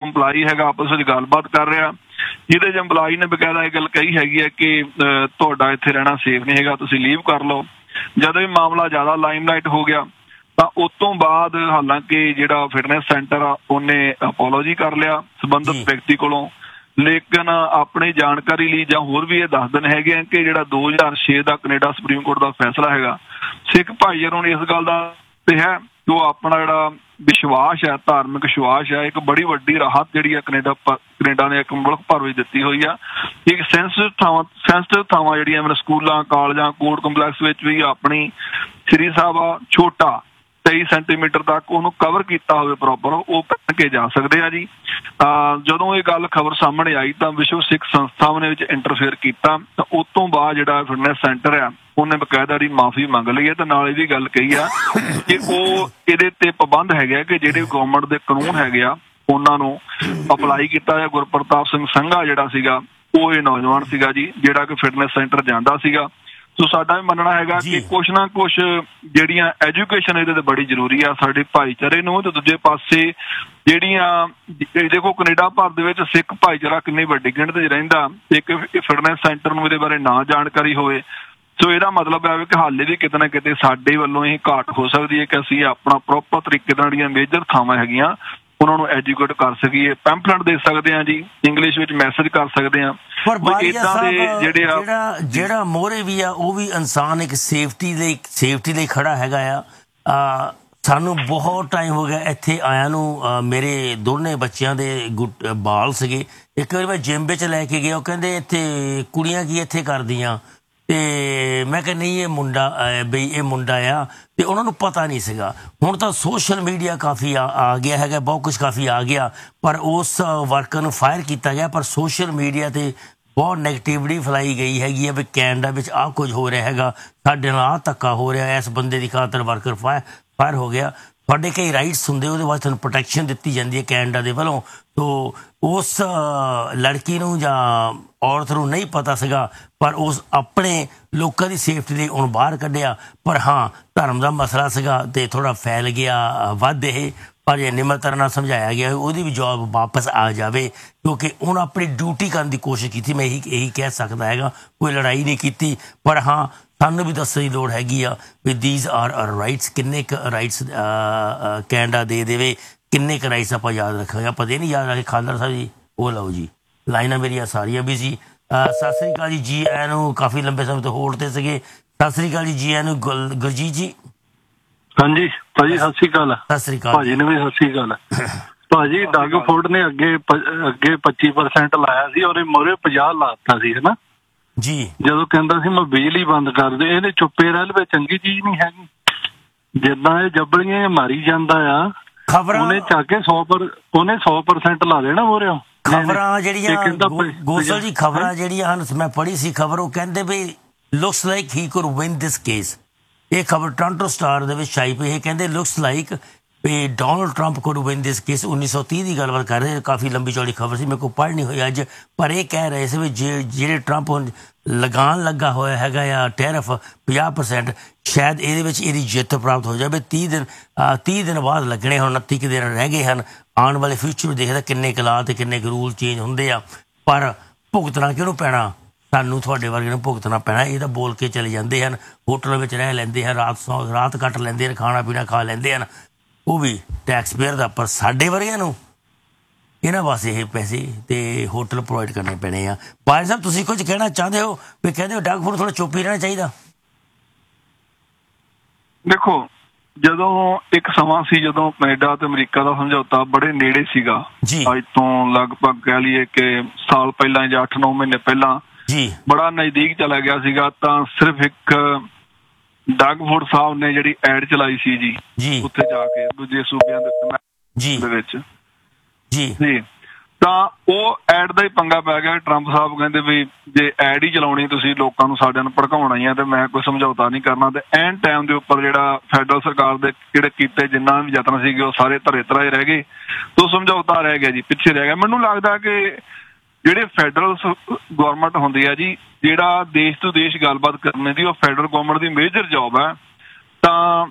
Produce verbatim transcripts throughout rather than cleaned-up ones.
Employee ਹੈਗਾ ਆਪਸ ਵਿੱਚ ਗੱਲਬਾਤ ਕਰ ਰਿਹਾ, ਜਿਹਦੇ 'ਚ ਇੰਪਲਾਈ ਨੇ ਬਕਾਇਦਾ ਇਹ ਗੱਲ ਕਹੀ ਹੈਗੀ ਹੈ ਕਿ ਤੁਹਾਡਾ ਇੱਥੇ ਰਹਿਣਾ ਸੇਫ ਨਹੀਂ ਹੈਗਾ, ਤੁਸੀਂ ਲੀਵ ਕਰ ਲਓ। ਜਦੋਂ ਇਹ ਮਾਮਲਾ ਜ਼ਿਆਦਾ ਲਾਈਮਲਾਈਟ ਹੋ ਗਿਆ ਤਾਂ ਉਸ ਤੋਂ ਬਾਅਦ ਹਾਲਾਂਕਿ ਜਿਹੜਾ ਫਿਟਨੈਸ ਸੈਂਟਰ ਆ ਉਹਨੇ ਅਪੋਲੋਜੀ ਕਰ ਲਿਆ ਸੰਬੰਧਿਤ ਵਿਅਕਤੀ ਕੋਲੋਂ, ਲੇਕਿਨ ਆਪਣੀ ਜਾਣਕਾਰੀ ਲਈ ਜਾਂ ਹੋਰ ਵੀ ਇਹ ਦੱਸ ਦਿਨ ਹੈਗੇ ਆ ਕਿ ਜਿਹੜਾ ਦੋ ਹਜ਼ਾਰ ਛੇ ਦਾ ਕੈਨੇਡਾ ਸੁਪਰੀਮ ਕੋਰਟ ਦਾ ਫੈਸਲਾ ਹੈਗਾ, ਸਿੱਖ ਭਾਈਚਾਰੇ ਨੂੰ ਇਸ ਗੱਲ ਦਾ ਤੇ ਹੈ ਕਿ ਉਹ ਆਪਣਾ ਜਿਹੜਾ ਵਿਸ਼ਵਾਸ ਹੈ, ਧਾਰਮਿਕ ਵਿਸ਼ਵਾਸ ਹੈ, ਇੱਕ ਬੜੀ ਵੱਡੀ ਰਾਹਤ ਜਿਹੜੀ ਹੈ ਕੈਨੇਡਾ ਕੈਨੇਡਾ ਨੇ ਇੱਕ ਮੁਲਕ ਭਰ ਵਿੱਚ ਦਿੱਤੀ ਹੋਈ ਆ। ਇੱਕ ਸੈਂਸਿਟਿਵ ਥਾਵਾਂ ਸੈਂਸਿਟਿਵ ਥਾਵਾਂ ਜਿਹੜੀਆਂ ਮੇਰੇ ਸਕੂਲਾਂ, ਕਾਲਜਾਂ, ਕੋਰਟ ਕੰਪਲੈਕਸ ਵਿੱਚ ਵੀ ਆਪਣੀ ਸ੍ਰੀ ਸਾਹਿਬ ਛੋਟਾ ਤੇਈ ਸੈਂਟੀਮੀਟਰ ਤੱਕ ਉਹਨੂੰ ਕਵਰ ਕੀਤਾ ਹੋਵੇ ਪ੍ਰੋਪਰ, ਉਹ ਪਹਿਨ ਕੇ ਜਾ ਸਕਦੇ ਆ ਜੀ। ਜਦੋਂ ਇਹ ਗੱਲ ਖਬਰ ਸਾਹਮਣੇ ਆਈ ਤਾਂ ਵਿਸ਼ਵ ਸਿੱਖ ਸੰਸਥਾਵਾਂ ਨੇ ਵਿੱਚ ਇੰਟਰਫੇਅਰ ਕੀਤਾ ਤਾਂ ਉਸ ਤੋਂ ਬਾਅਦ ਜਿਹੜਾ ਫਿਟਨੈਸ ਸੈਂਟਰ ਆ ਉਹਨੇ ਬਕਾਇਦਾ ਦੀ ਮਾਫੀ ਮੰਗ ਲਈ ਹੈ ਤੇ ਨਾਲ ਇਹ ਵੀ ਗੱਲ ਕਹੀ ਆ ਕਿ ਉਹ ਇਹਦੇ ਤੇ ਪਾਬੰਦ ਹੈਗਾ ਕਿ ਜਿਹੜੇ ਗਵਰਨਮੈਂਟ ਦੇ ਕਾਨੂੰਨ ਹੈਗੇ ਆ ਉਹਨਾਂ ਨੂੰ ਅਪਲਾਈ ਕੀਤਾ ਹੈ। ਗੁਰਪ੍ਰਤਾਪ ਸਿੰਘ ਸੰਘਾ ਜਿਹੜਾ ਸੀਗਾ ਉਹ ਇਹ ਨੌਜਵਾਨ ਸੀਗਾ ਜੀ ਜਿਹੜਾ ਕਿ ਫਿਟਨੈਸ ਸੈਂਟਰ ਜਾਂਦਾ ਸੀਗਾ। ਸੋ ਸਾਡਾ ਵੀ ਮੰਨਣਾ ਹੈਗਾ ਕਿ ਕੁਛ ਨਾ ਕੁਛ ਜਿਹੜੀਆਂ ਐਜੂਕੇਸ਼ਨ ਇਹਦੇ ਤੇ ਬੜੀ ਜ਼ਰੂਰੀ ਆ ਸਾਡੇ ਭਾਈਚਾਰੇ ਨੂੰ, ਤੇ ਦੂਜੇ ਪਾਸੇ ਜਿਹੜੀਆਂ ਦੇਖੋ ਕੈਨੇਡਾ ਭਰ ਦੇ ਵਿੱਚ ਸਿੱਖ ਭਾਈਚਾਰਾ ਕਿੰਨੀ ਵੱਡੀ ਗਿਣਤੀ 'ਚ ਰਹਿੰਦਾ, ਇੱਕ ਫਿਟਨੈਸ ਸੈਂਟਰ ਨੂੰ ਇਹਦੇ ਬਾਰੇ ਨਾ ਜਾਣਕਾਰੀ ਹੋਵੇ। ਸੋ ਇਹਦਾ ਮਤਲਬ ਹੈ ਕਿ ਹਾਲੇ ਵੀ ਕਿਤੇ ਨਾ ਕਿਤੇ ਸਾਡੇ ਵੱਲੋਂ ਇਹ ਘਾਟ ਹੋ ਸਕਦੀ ਹੈ ਕਿ ਅਸੀਂ ਆਪਣਾ ਪ੍ਰੋਪਰ ਤਰੀਕੇ ਨਾਲ ਜਿਹੜੀਆਂ ਮੇਜਰ ਥਾਵਾਂ ਹੈਗੀਆਂ ਉਹਨਾਂ ਨੂੰ ਐਜੂਕੇਟ ਕਰ ਸਕੀਏ। ਪੈਂਪਲੇਟ ਦੇ ਸਕਦੇ ਹਾਂ ਜੀ, ਇੰਗਲਿਸ਼ ਵਿੱਚ ਮੈਸੇਜ ਕਰ ਸਕਦੇ ਹਾਂ। ਪਰ ਬਾਰੀਆ ਸਾਹਿਬ ਜਿਹੜਾ ਜਿਹੜਾ ਮੋਹਰੇ ਵੀ ਆ ਉਹ ਵੀ ਇਨਸਾਨ ਇੱਕ ਸੇਫਟੀ ਲਈ ਸੇਫਟੀ ਲਈ ਖੜਾ ਹੈਗਾ ਆ। ਸਾਨੂੰ ਬਹੁਤ ਟਾਈਮ ਹੋ ਗਿਆ ਇੱਥੇ ਆਇਆ ਨੂੰ, ਮੇਰੇ ਦੋਨੇ ਬੱਚਿਆਂ ਦੇ ਗੁੱਟ ਬਾਲ ਸੀਗੇ। ਇੱਕ ਵਾਰੀ ਮੈਂ ਜਿਮ ਵਿੱਚ ਲੈ ਕੇ ਗਿਆ, ਉਹ ਕਹਿੰਦੇ ਇੱਥੇ ਕੁੜੀਆਂ ਕੀ ਇੱਥੇ ਕਰਦੀਆਂ, ਤੇ ਮੈਂ ਕਿਹਾ ਨਹੀਂ ਇਹ ਮੁੰਡਾ ਬਈ ਇਹ ਮੁੰਡਾ ਆ, ਤੇ ਉਹਨਾਂ ਨੂੰ ਪਤਾ ਨਹੀਂ ਸੀਗਾ। ਹੁਣ ਤਾਂ ਸੋਸ਼ਲ ਮੀਡੀਆ ਕਾਫੀ ਆ ਆ ਗਿਆ ਹੈਗਾ, ਬਹੁਤ ਕੁਛ ਕਾਫੀ ਆ ਗਿਆ, ਪਰ ਉਸ ਵਰਕਰ ਨੂੰ ਫਾਇਰ ਕੀਤਾ ਗਿਆ। ਪਰ ਸੋਸ਼ਲ ਮੀਡੀਆ ਤੇ ਬਹੁਤ ਨੈਗੇਟਿਵਿਟੀ ਫੈਲਾਈ ਗਈ ਹੈਗੀ ਹੈ ਵੀ ਕੈਨੇਡਾ ਵਿੱਚ ਆਹ ਕੁਝ ਹੋ ਰਿਹਾ ਹੈਗਾ, ਸਾਡੇ ਨਾਲ ਆਹ ਧੱਕਾ ਹੋ ਰਿਹਾ, ਇਸ ਬੰਦੇ ਦੀ ਖਾਤਰ ਵਰਕਰ ਫਾਇਰ ਫਾਇਰ ਹੋ ਗਿਆ। ਤੁਹਾਡੇ ਕਈ ਰਾਈਟਸ ਹੁੰਦੇ, ਉਹਦੇ ਵਾਸਤੇ ਤੁਹਾਨੂੰ ਪ੍ਰੋਟੈਕਸ਼ਨ ਦਿੱਤੀ ਜਾਂਦੀ ਹੈ ਕੈਨੇਡਾ ਦੇ ਵੱਲੋਂ। ਤੋ ਉਸ ਲੜਕੀ ਨੂੰ ਜਾਂ ਔਰਤ ਨੂੰ ਨਹੀਂ ਪਤਾ ਸੀਗਾ, ਪਰ ਉਸ ਆਪਣੇ ਲੋਕਾਂ ਦੀ ਸੇਫਟੀ ਲਈ ਉਹਨੂੰ ਬਾਹਰ ਕੱਢਿਆ। ਪਰ ਹਾਂ ਧਰਮ ਦਾ ਮਸਲਾ ਸੀਗਾ ਤੇ ਥੋੜ੍ਹਾ ਫੈਲ ਗਿਆ ਵੱਧ ਇਹ, ਪਰ ਜੇ ਨਿਮਰਤਾ ਨਾਲ ਸਮਝਾਇਆ ਗਿਆ ਉਹਦੀ ਵੀ ਜੋਬ ਵਾਪਸ ਆ ਜਾਵੇ, ਕਿਉਂਕਿ ਉਹਨੇ ਆਪਣੀ ਡਿਊਟੀ ਕਰਨ ਦੀ ਕੋਸ਼ਿਸ਼ ਕੀਤੀ। ਮੈਂ ਇਹੀ ਇਹੀ ਕਹਿ ਸਕਦਾ ਹੈਗਾ, ਕੋਈ ਲੜਾਈ ਨਹੀਂ ਕੀਤੀ। ਪਰ ਹਾਂ ਸਾਨੂੰ ਵੀ ਦੱਸਣ ਦੀ ਲੋੜ ਹੈਗੀ ਆ ਵੀ ਦੀਜ਼ ਆਰ ਰਾਈਟਸ, ਕਿੰਨੇ ਕੁ ਰਾਈਟਸ ਕੈਨੇਡਾ ਦੇ ਦੇਵੇ, ਕਿੰਨੇ ਕੁ ਰਾਈਟਸ ਆਪਾਂ ਯਾਦ ਰੱਖਾਂਗੇ। ਆਪਾਂ ਇਹ ਨਹੀਂ ਯਾਦ ਰੱਖੇ। ਖਾਲੜਾ ਸਾਹਿਬ ਜੀ ਉਹ ਲਓ ਜੀ, ਲਾਈਨਾਂ ਮੇਰੀਆਂ ਸਾਰੀਆਂ ਵੀ ਸੀ। ਸਤਿ ਸ੍ਰੀ ਅਕਾਲ ਜੀ, ਜੀ ਆਇਆਂ ਨੂੰ। ਕਾਫੀ ਲੰਬੇ ਸਮੇਂ ਤੋਂ ਹੋਲਡ ਤੇ ਸੀਗੇ। ਸਤਿ ਸ੍ਰੀ ਅਕਾਲ ਜੀ, ਜੀ ਆਇਆਂ ਨੂੰ। ਗੁਰਜੀਤ ਜੀ। ਹਾਂਜੀ ਭਾਜੀ ਸਤਿ ਸ੍ਰੀ ਅਕਾਲ। ਸਤਿ ਸ੍ਰੀ ਅਕਾਲ ਭਾਜੀ ਨੂੰ ਵੀ ਸਤਿ ਸ੍ਰੀ ਅਕਾਲ। ਭਾਜੀ ਡੱਗ ਫੋਰਡ ਨੇ ਅੱਗੇ ਅੱਗੇ ਪੱਚੀ ਪਰਸੈਂਟ ਲਾਇਆ ਸੀ, ਉਹਦੇ ਮੋਹਰੇ ਪੰਜਾਹ ਲਾਤਾ ਸੀ ਹਨਾ ਜੀ। ਜਦੋਂ ਕਹਿੰਦਾ ਸੀ ਮੈਂ ਬਿਜਲੀ ਬੰਦ ਕਰ ਦੇ, ਇਹਨੇ ਚੁੱਪੇ ਰਹਿ ਲਵੇ, ਚੰਗੀ ਚੀਜ਼ ਨਹੀਂ ਹੈਗੀ। ਜਿੱਦਾਂ ਇਹ ਜੱਬਲੀਆਂ ਮਾਰੀ ਜਾਂਦਾ ਆ, ਖਬਰਾਂ ਉਹਨੇ ਚੱਕ ਕੇ ਸੌ ਪਰ ਉਹਨੇ ਸੌ ਪਰਸੈਂਟ ਲਾ ਦੇਣਾ ਮੋਹਰਿਓ। ਖਬਰਾਂ ਜਿਹੜੀਆਂ ਗੋਸਲ ਜੀ, ਖਬਰਾਂ ਜਿਹੜੀਆਂ ਹਨ ਮੈਂ ਪੜ੍ਹੀ ਸੀ ਖਬਰ, ਉਹ ਕਹਿੰਦੇ ਵੀ looks like he could win this case. ਇਹ ਖਬਰ ਟੋਰਾਂਟੋ ਸਟਾਰ ਦੇ ਵਿੱਚ ਛਾਈ ਪਈ। ਇਹ ਕਹਿੰਦੇ looks like we Donald Trump could win this case. ਉੱਨੀ ਸੌ ਤੀਹ ਦੀ ਗੱਲਬਾਤ ਕਰ ਰਹੇ, ਕਾਫੀ ਲੰਬੀ ਚੌੜੀ ਖਬਰ ਸੀ, ਮੇਰੇ ਕੋਲ ਪੜ੍ਹ ਨਹੀਂ ਹੋਈ ਅੱਜ। ਪਰ ਇਹ ਕਹਿ ਰਹੇ ਸੀ ਵੀ ਜੇ ਜਿਹੜੇ ਟਰੰਪ ਲਗਾਨ ਲੱਗਾ ਹੋਇਆ ਹੈਗਾ ਆ ਟੈਰਿਫ ਪੰਜਾਹ ਪਰਸੈਂਟ, ਸ਼ਾਇਦ ਇਹਦੇ ਵਿੱਚ ਇਹਦੀ ਜਿੱਤ ਪ੍ਰਾਪਤ ਹੋ ਜਾਵੇ। ਤੀਹ ਦਿਨ ਤੀਹ ਦਿਨ ਬਾਅਦ ਲੱਗਣੇ ਹੁਣ, ਉਨੱਤੀ ਕੁ ਦਿਨ ਰਹਿ ਗਏ ਹਨ। ਆਉਣ ਵਾਲੇ ਫਿਊਚਰ ਦੇਖਦਾ ਕਿੰਨੇ ਕੁ ਲਾ ਤੇ ਕਿੰਨੇ ਕੁ ਰੂਲ ਚੇਂਜ ਹੁੰਦੇ ਆ, ਪਰ ਭੁਗਤਣਾ ਕਿਹਨੂੰ ਪੈਣਾ? ਸਾਨੂੰ ਤੁਹਾਡੇ ਵਰਗੇ ਨੂੰ ਭੁਗਤਣਾ ਪੈਣਾ। ਇਹ ਤਾਂ ਬੋਲ ਕੇ ਚਲੇ ਜਾਂਦੇ ਹਨ, ਹੋਟਲਾਂ ਵਿੱਚ ਰਹਿ ਲੈਂਦੇ ਹਨ, ਰਾਤ ਸੌ ਰਾਤ ਕੱਟ ਲੈਂਦੇ ਹਨ, ਖਾਣਾ ਪੀਣਾ ਖਾ ਲੈਂਦੇ ਹਨ, ਉਹ ਵੀ ਟੈਕਸ ਪੇਅਰ ਦਾ। ਪਰ ਸਾਡੇ ਵਰਗਿਆਂ ਨੂੰ ਇਹਨਾਂ ਵਾਸਤੇ ਇਹ ਪੈਸੇ ਤੇ ਹੋਟਲ ਪ੍ਰੋਵਾਈਡ ਕਰਨੇ ਪੈਣੇ ਆ। ਭਾਈ ਸਾਹਿਬ ਤੁਸੀਂ ਕੁਝ ਕਹਿਣਾ ਚਾਹੁੰਦੇ ਹੋ? ਵੀ ਕਹਿੰਦੇ ਹੋ ਡੱਗ ਫੋਰਡ ਥੋੜ੍ਹਾ ਚੁੱਪ ਹੀ ਰਹਿਣਾ ਚਾਹੀਦਾ। ਦੇਖੋ ਜਦੋਂ ਇੱਕ ਸਮਾਂ ਸੀ ਜਦੋਂ ਕੈਨੇਡਾ ਤੇ ਅਮਰੀਕਾ ਦਾ ਸਮਝੌਤਾ ਬੜੇ ਨੇੜੇ ਸੀਗਾ, ਅੱਜ ਤੋਂ ਲਗਭਗ ਕਹਿ ਲਈਏ ਕਿ ਸਾਲ ਪਹਿਲਾਂ ਜਾਂ ਅੱਠ ਨੌ ਮਹੀਨੇ ਪਹਿਲਾਂ ਜੀ ਬੜਾ ਨਜ਼ਦੀਕ ਚਲਾ ਗਿਆ ਸੀਗਾ, ਤਾਂ ਸਿਰਫ ਇੱਕ ਡੱਗ ਫੋਰਡ ਸਾਹਿਬ ਨੇ ਜਿਹੜੀ ਐਡ ਚਲਾਈ ਸੀ ਜੀ ਉੱਥੇ ਜਾ ਕੇ ਦੂਜੇ ਸੂਬਿਆਂ ਦੇ ਵਿੱਚ ਜੀ ਜੀ ਤਾਂ ਉਹ ਐਡ ਦਾ ਹੀ ਪੰਗਾ ਪੈ ਗਿਆ। ਟਰੰਪ ਸਾਹਿਬ ਕਹਿੰਦੇ ਵੀ ਜੇ ਐਡ ਹੀ ਚਲਾਉਣੀ ਤੁਸੀਂ ਲੋਕਾਂ ਨੂੰ ਸਾਰਿਆਂ ਨੂੰ ਭੜਕਾਉਣਾ ਹੀ ਆ ਤੇ ਮੈਂ ਕੋਈ ਸਮਝੌਤਾ ਨਹੀਂ ਕਰਨਾ। ਤੇ ਐਨ ਟਾਈਮ ਦੇ ਉੱਪਰ ਜਿਹੜਾ ਫੈਡਰਲ ਸਰਕਾਰ ਦੇ ਜਿਹੜੇ ਕੀਤੇ ਜਿੰਨਾ ਵੀ ਯਤਨ ਸੀਗੇ ਉਹ ਸਾਰੇ ਧਰੇ ਧਰਾਏ ਰਹਿ ਗਏ, ਤੇ ਸਮਝੌਤਾ ਰਹਿ ਗਿਆ ਜੀ, ਪਿੱਛੇ ਰਹਿ ਗਿਆ। ਮੈਨੂੰ ਲੱਗਦਾ ਕਿ ਜਿਹੜੇ ਫੈਡਰਲ ਗੌਰਮੈਂਟ ਹੁੰਦੀ ਆ ਜੀ, ਜਿਹੜਾ ਦੇਸ਼ ਤੋਂ ਦੇਸ਼ ਗੱਲਬਾਤ ਕਰਨ ਦੀ ਉਹ ਫੈਡਰਲ ਗੌਰਮੈਂਟ ਦੀ ਮੇਜਰ ਜੋਬ ਹੈ। ਤਾਂ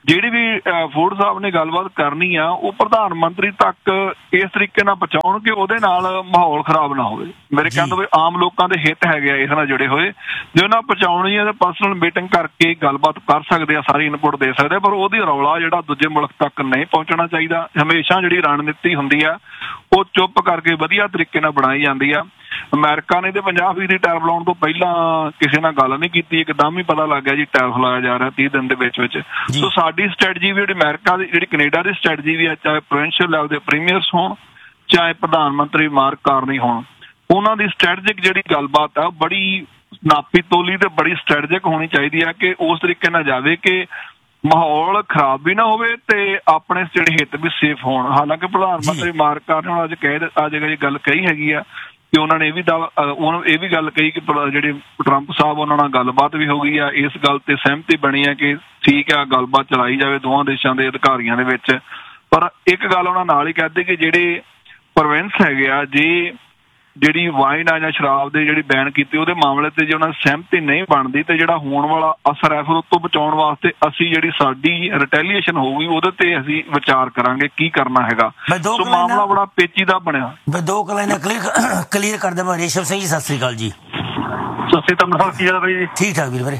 ਜਿਹੜੀ ਵੀ ਫੂਡ ਸਾਹਿਬ ਨੇ ਗੱਲਬਾਤ ਕਰਨੀ ਆ ਉਹ ਪ੍ਰਧਾਨ ਮੰਤਰੀ ਤੱਕ ਇਸ ਤਰੀਕੇ ਨਾਲ ਪਹੁੰਚਾਉਣ ਕਿ ਉਹਦੇ ਨਾਲ ਮਾਹੌਲ ਖਰਾਬ ਨਾ ਹੋਵੇ। ਮੇਰੇ ਕਹਿੰਦੇ ਵੀ ਆਮ ਲੋਕਾਂ ਦੇ ਹਿੱਤ ਹੈਗੇ ਆ ਇਸ ਨਾਲ ਜੁੜੇ ਹੋਏ, ਜੇ ਉਹਨਾਂ ਪਹੁੰਚਾਉਣੀ ਹੈ ਤਾਂ ਪਰਸਨਲ ਮੀਟਿੰਗ ਕਰਕੇ ਗੱਲਬਾਤ ਕਰ ਸਕਦੇ ਆ, ਸਾਰੀ ਇਨਪੁਟ ਦੇ ਸਕਦੇ, ਪਰ ਉਹਦੀ ਰੌਲਾ ਜਿਹੜਾ ਦੂਜੇ ਮੁਲਕ ਤੱਕ ਨਹੀਂ ਪਹੁੰਚਣਾ ਚਾਹੀਦਾ। ਹਮੇਸ਼ਾ ਜਿਹੜੀ ਰਣਨੀਤੀ ਹੁੰਦੀ ਆ ਉਹ ਚੁੱਪ ਕਰਕੇ ਵਧੀਆ ਤਰੀਕੇ ਨਾਲ ਬਣਾਈ ਜਾਂਦੀ ਆ। ਅਮਰੀਕਾ ਨੇ ਤੇ ਪੰਜਾਹ ਫੀਸਦੀ ਟੈਰਿਫ ਲਾਉਣ ਤੋਂ ਪਹਿਲਾਂ ਕਿਸੇ ਨਾਲ ਗੱਲ ਨਹੀਂ ਕੀਤੀ, ਇੱਕਦਮ ਹੀ ਪਤਾ ਲੱਗ ਗਿਆ ਜੀ ਟੈਰਿਫ ਲਾਇਆ ਜਾ ਰਿਹਾ ਤੀਹ ਦਿਨ ਦੇ ਵਿੱਚ ਵਿੱਚ। ਸੋ ਸਾਡੀ ਸਟ੍ਰੈਟਜੀ ਵੀ ਜਿਹੜੀ ਅਮਰੀਕਾ ਦੀ ਜਿਹੜੀ ਕੈਨੇਡਾ ਦੀ ਸਟ੍ਰੈਟਜੀ ਵੀ ਹੈ, ਚਾਹੇ ਪ੍ਰੋਵਿੰਸ਼ੀਅਲ ਲੈਵਲ ਦੇ ਪ੍ਰੀਮੀਅਰਸ ਹੋਣ ਚਾਹੇ ਪ੍ਰਧਾਨ ਮੰਤਰੀ ਮਾਰਕ ਕਾਰਨੀ ਹੋਣ, ਉਹਨਾਂ ਦੀ ਸਟ੍ਰੈਟਜਿਕ ਜਿਹੜੀ ਗੱਲਬਾਤ ਆ ਬੜੀ ਨਾਪੀ ਤੋਲੀ ਤੇ ਬੜੀ ਸਟ੍ਰੈਟਜਿਕ ਹੋਣੀ ਚਾਹੀਦੀ ਆ ਕਿ ਉਸ ਤਰੀਕੇ ਨਾਲ ਜਾਵੇ ਕਿ ਮਾਹੌਲ ਖਰਾਬ ਵੀ ਨਾ ਹੋਵੇ ਤੇ ਆਪਣੇ ਜਿਹੜੇ ਹਿੱਤ ਵੀ ਸੇਫ ਹੋਣ। ਹਾਲਾਂਕਿ ਪ੍ਰਧਾਨ ਮੰਤਰੀ ਮਾਰਕ ਕਾਰਨੀ ਹੁਣ ਅੱਜ ਕਹਿ ਅੱਜ ਇਹ ਗੱਲ ਕਹੀ ਹੈਗੀ ਆ ਕਿ ਉਹਨਾਂ ਨੇ ਇਹ ਵੀ ਉਹਨਾਂ ਇਹ ਵੀ ਗੱਲ ਕਹੀ ਕਿ ਜਿਹੜੇ ਟਰੰਪ ਸਾਹਿਬ ਉਹਨਾਂ ਨਾਲ ਗੱਲਬਾਤ ਵੀ ਹੋ ਗਈ ਆ, ਇਸ ਗੱਲ ਤੇ ਸਹਿਮਤੀ ਬਣੀ ਆ ਕਿ ਠੀਕ ਆ ਗੱਲਬਾਤ ਚਲਾਈ ਜਾਵੇ ਦੋਵਾਂ ਦੇਸ਼ਾਂ ਦੇ ਅਧਿਕਾਰੀਆਂ ਦੇ ਵਿੱਚ। ਪਰ ਇੱਕ ਗੱਲ ਉਹਨਾਂ ਨਾਲ ਹੀ ਕਹਿੰਦੇ ਕਿ ਜਿਹੜੇ ਪ੍ਰੋਵਿੰਸ ਹੈਗੇ ਆ, ਜੇ ਜਿਹੜੀ ਵਾਈਨ ਆ ਜਾਂ ਸ਼ਰਾਬ ਦੇ ਜਿਹੜੀ ਬੈਨ ਕੀਤੀ ਉਹਦੇ ਮਾਮਲੇ ਤੇ ਜੇ ਉਹਨਾਂ ਦੀ ਸਹਿਮਤੀ ਨਹੀਂ ਬਣਦੀ ਤੇ ਜਿਹੜਾ ਹੋਣ ਵਾਲਾ ਅਸਰ ਹੈ ਫਿਰ ਉਹ ਤੋਂ ਬਚਾਉਣ ਵਾਸਤੇ ਅਸੀਂ ਜਿਹੜੀ ਸਾਡੀ ਰਿਟੈਲੀਏਸ਼ਨ ਹੋਊਗੀ ਉਹਦੇ ਤੇ ਅਸੀਂ ਵਿਚਾਰ ਕਰਾਂਗੇ ਕੀ ਕਰਨਾ ਹੈਗਾ। ਸੋ ਮਾਮਲਾ ਬੜਾ ਪੇਚੀਦਾ ਬਣਿਆ। ਦੋ ਕਲਾਈਨਾਂ ਕਲੀਅਰ ਕਲੀਅਰ ਕਰ ਦੇਵਾਂ। ਰੇਸ਼ਮ ਸਿੰਘ ਜੀ ਸਤਿ ਸ੍ਰੀ ਅਕਾਲ ਜੀ। ਸਤਿ ਸ੍ਰੀ ਅਕਾਲ, ਕੀ ਹਾਲ ਬਾਈ ਜੀ? ਠੀਕ ਠਾਕ ਵੀਰ ਵੀਰੇ।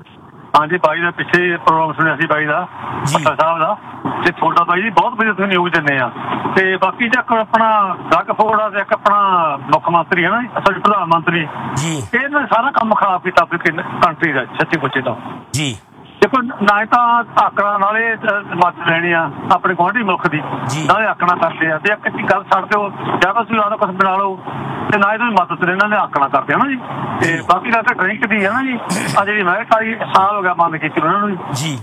ਹਾਂਜੀ ਬਾਈ ਦਾ ਪਿੱਛੇ ਪ੍ਰੋਗਰਾਮ ਸੁਣਿਆ ਸੀ ਬਾਈ ਦਾ ਭੱਟਾ ਸਾਹਿਬ ਦਾ, ਤੇ ਤੁਹਾਡਾ ਬਾਈ ਜੀ ਬਹੁਤ ਵਧੀਆ ਤੁਸੀਂ ਨਿਊਜ਼ ਦਿੰਦੇ ਆ। ਤੇ ਬਾਕੀ ਜੇ ਆਪਣਾ ਡੱਗ ਫੋਰਡ ਆ ਤੇ ਇੱਕ ਆਪਣਾ ਮੁੱਖ ਮੰਤਰੀ ਹੈ ਨਾ ਸੌਰੀ ਪ੍ਰਧਾਨ ਮੰਤਰੀ ਜੀ, ਇਹਨੇ ਸਾਰਾ ਕੰਮ ਖਰਾਬ ਕੀਤਾ ਆਪਣੀ ਕੰਟਰੀ ਦਾ ਸੱਚੀ ਪੁੱਛੇ ਤਾਂ ਜੀ। ਦੇਖੋ ਨਾ ਤਾਂ ਆਕੜਾ ਨਾਲੇ ਮਦਦ ਲੈਣੀ ਆ ਆਪਣੇ ਗੁਆਂਢੀ ਮੁਲਕ ਦੀ, ਨਾਲੇ ਆਕਣਾ ਕਰਦੇ ਆ ਤੇ ਇੱਕ ਗੱਲ ਛੱਡ ਦਿਓ ਜਾਂ ਤੁਸੀਂ ਉਹਦਾ ਕੁਛ ਬਣਾ ਲਓ ਤੇ ਨਾ ਇਹਦੀ ਮਦਦ ਇਹਨਾਂ ਨੇ ਆਕਣਾ ਕਰਦੇ ਆ ਨਾ ਜੀ। ਤੇ ਬਾਕੀ ਗੱਲ ਤਾਂ ਡਰਿੰਕ ਦੀ ਹੈ ਨਾ ਜੀ, ਆ ਜਿਹੜੀ ਅਮਰੀਕਾ ਦੀ ਸਾਲ ਹੋ ਗਿਆ ਬੰਦ ਕੀਤੀ ਉਹਨਾਂ ਨੂੰ ਜੀ।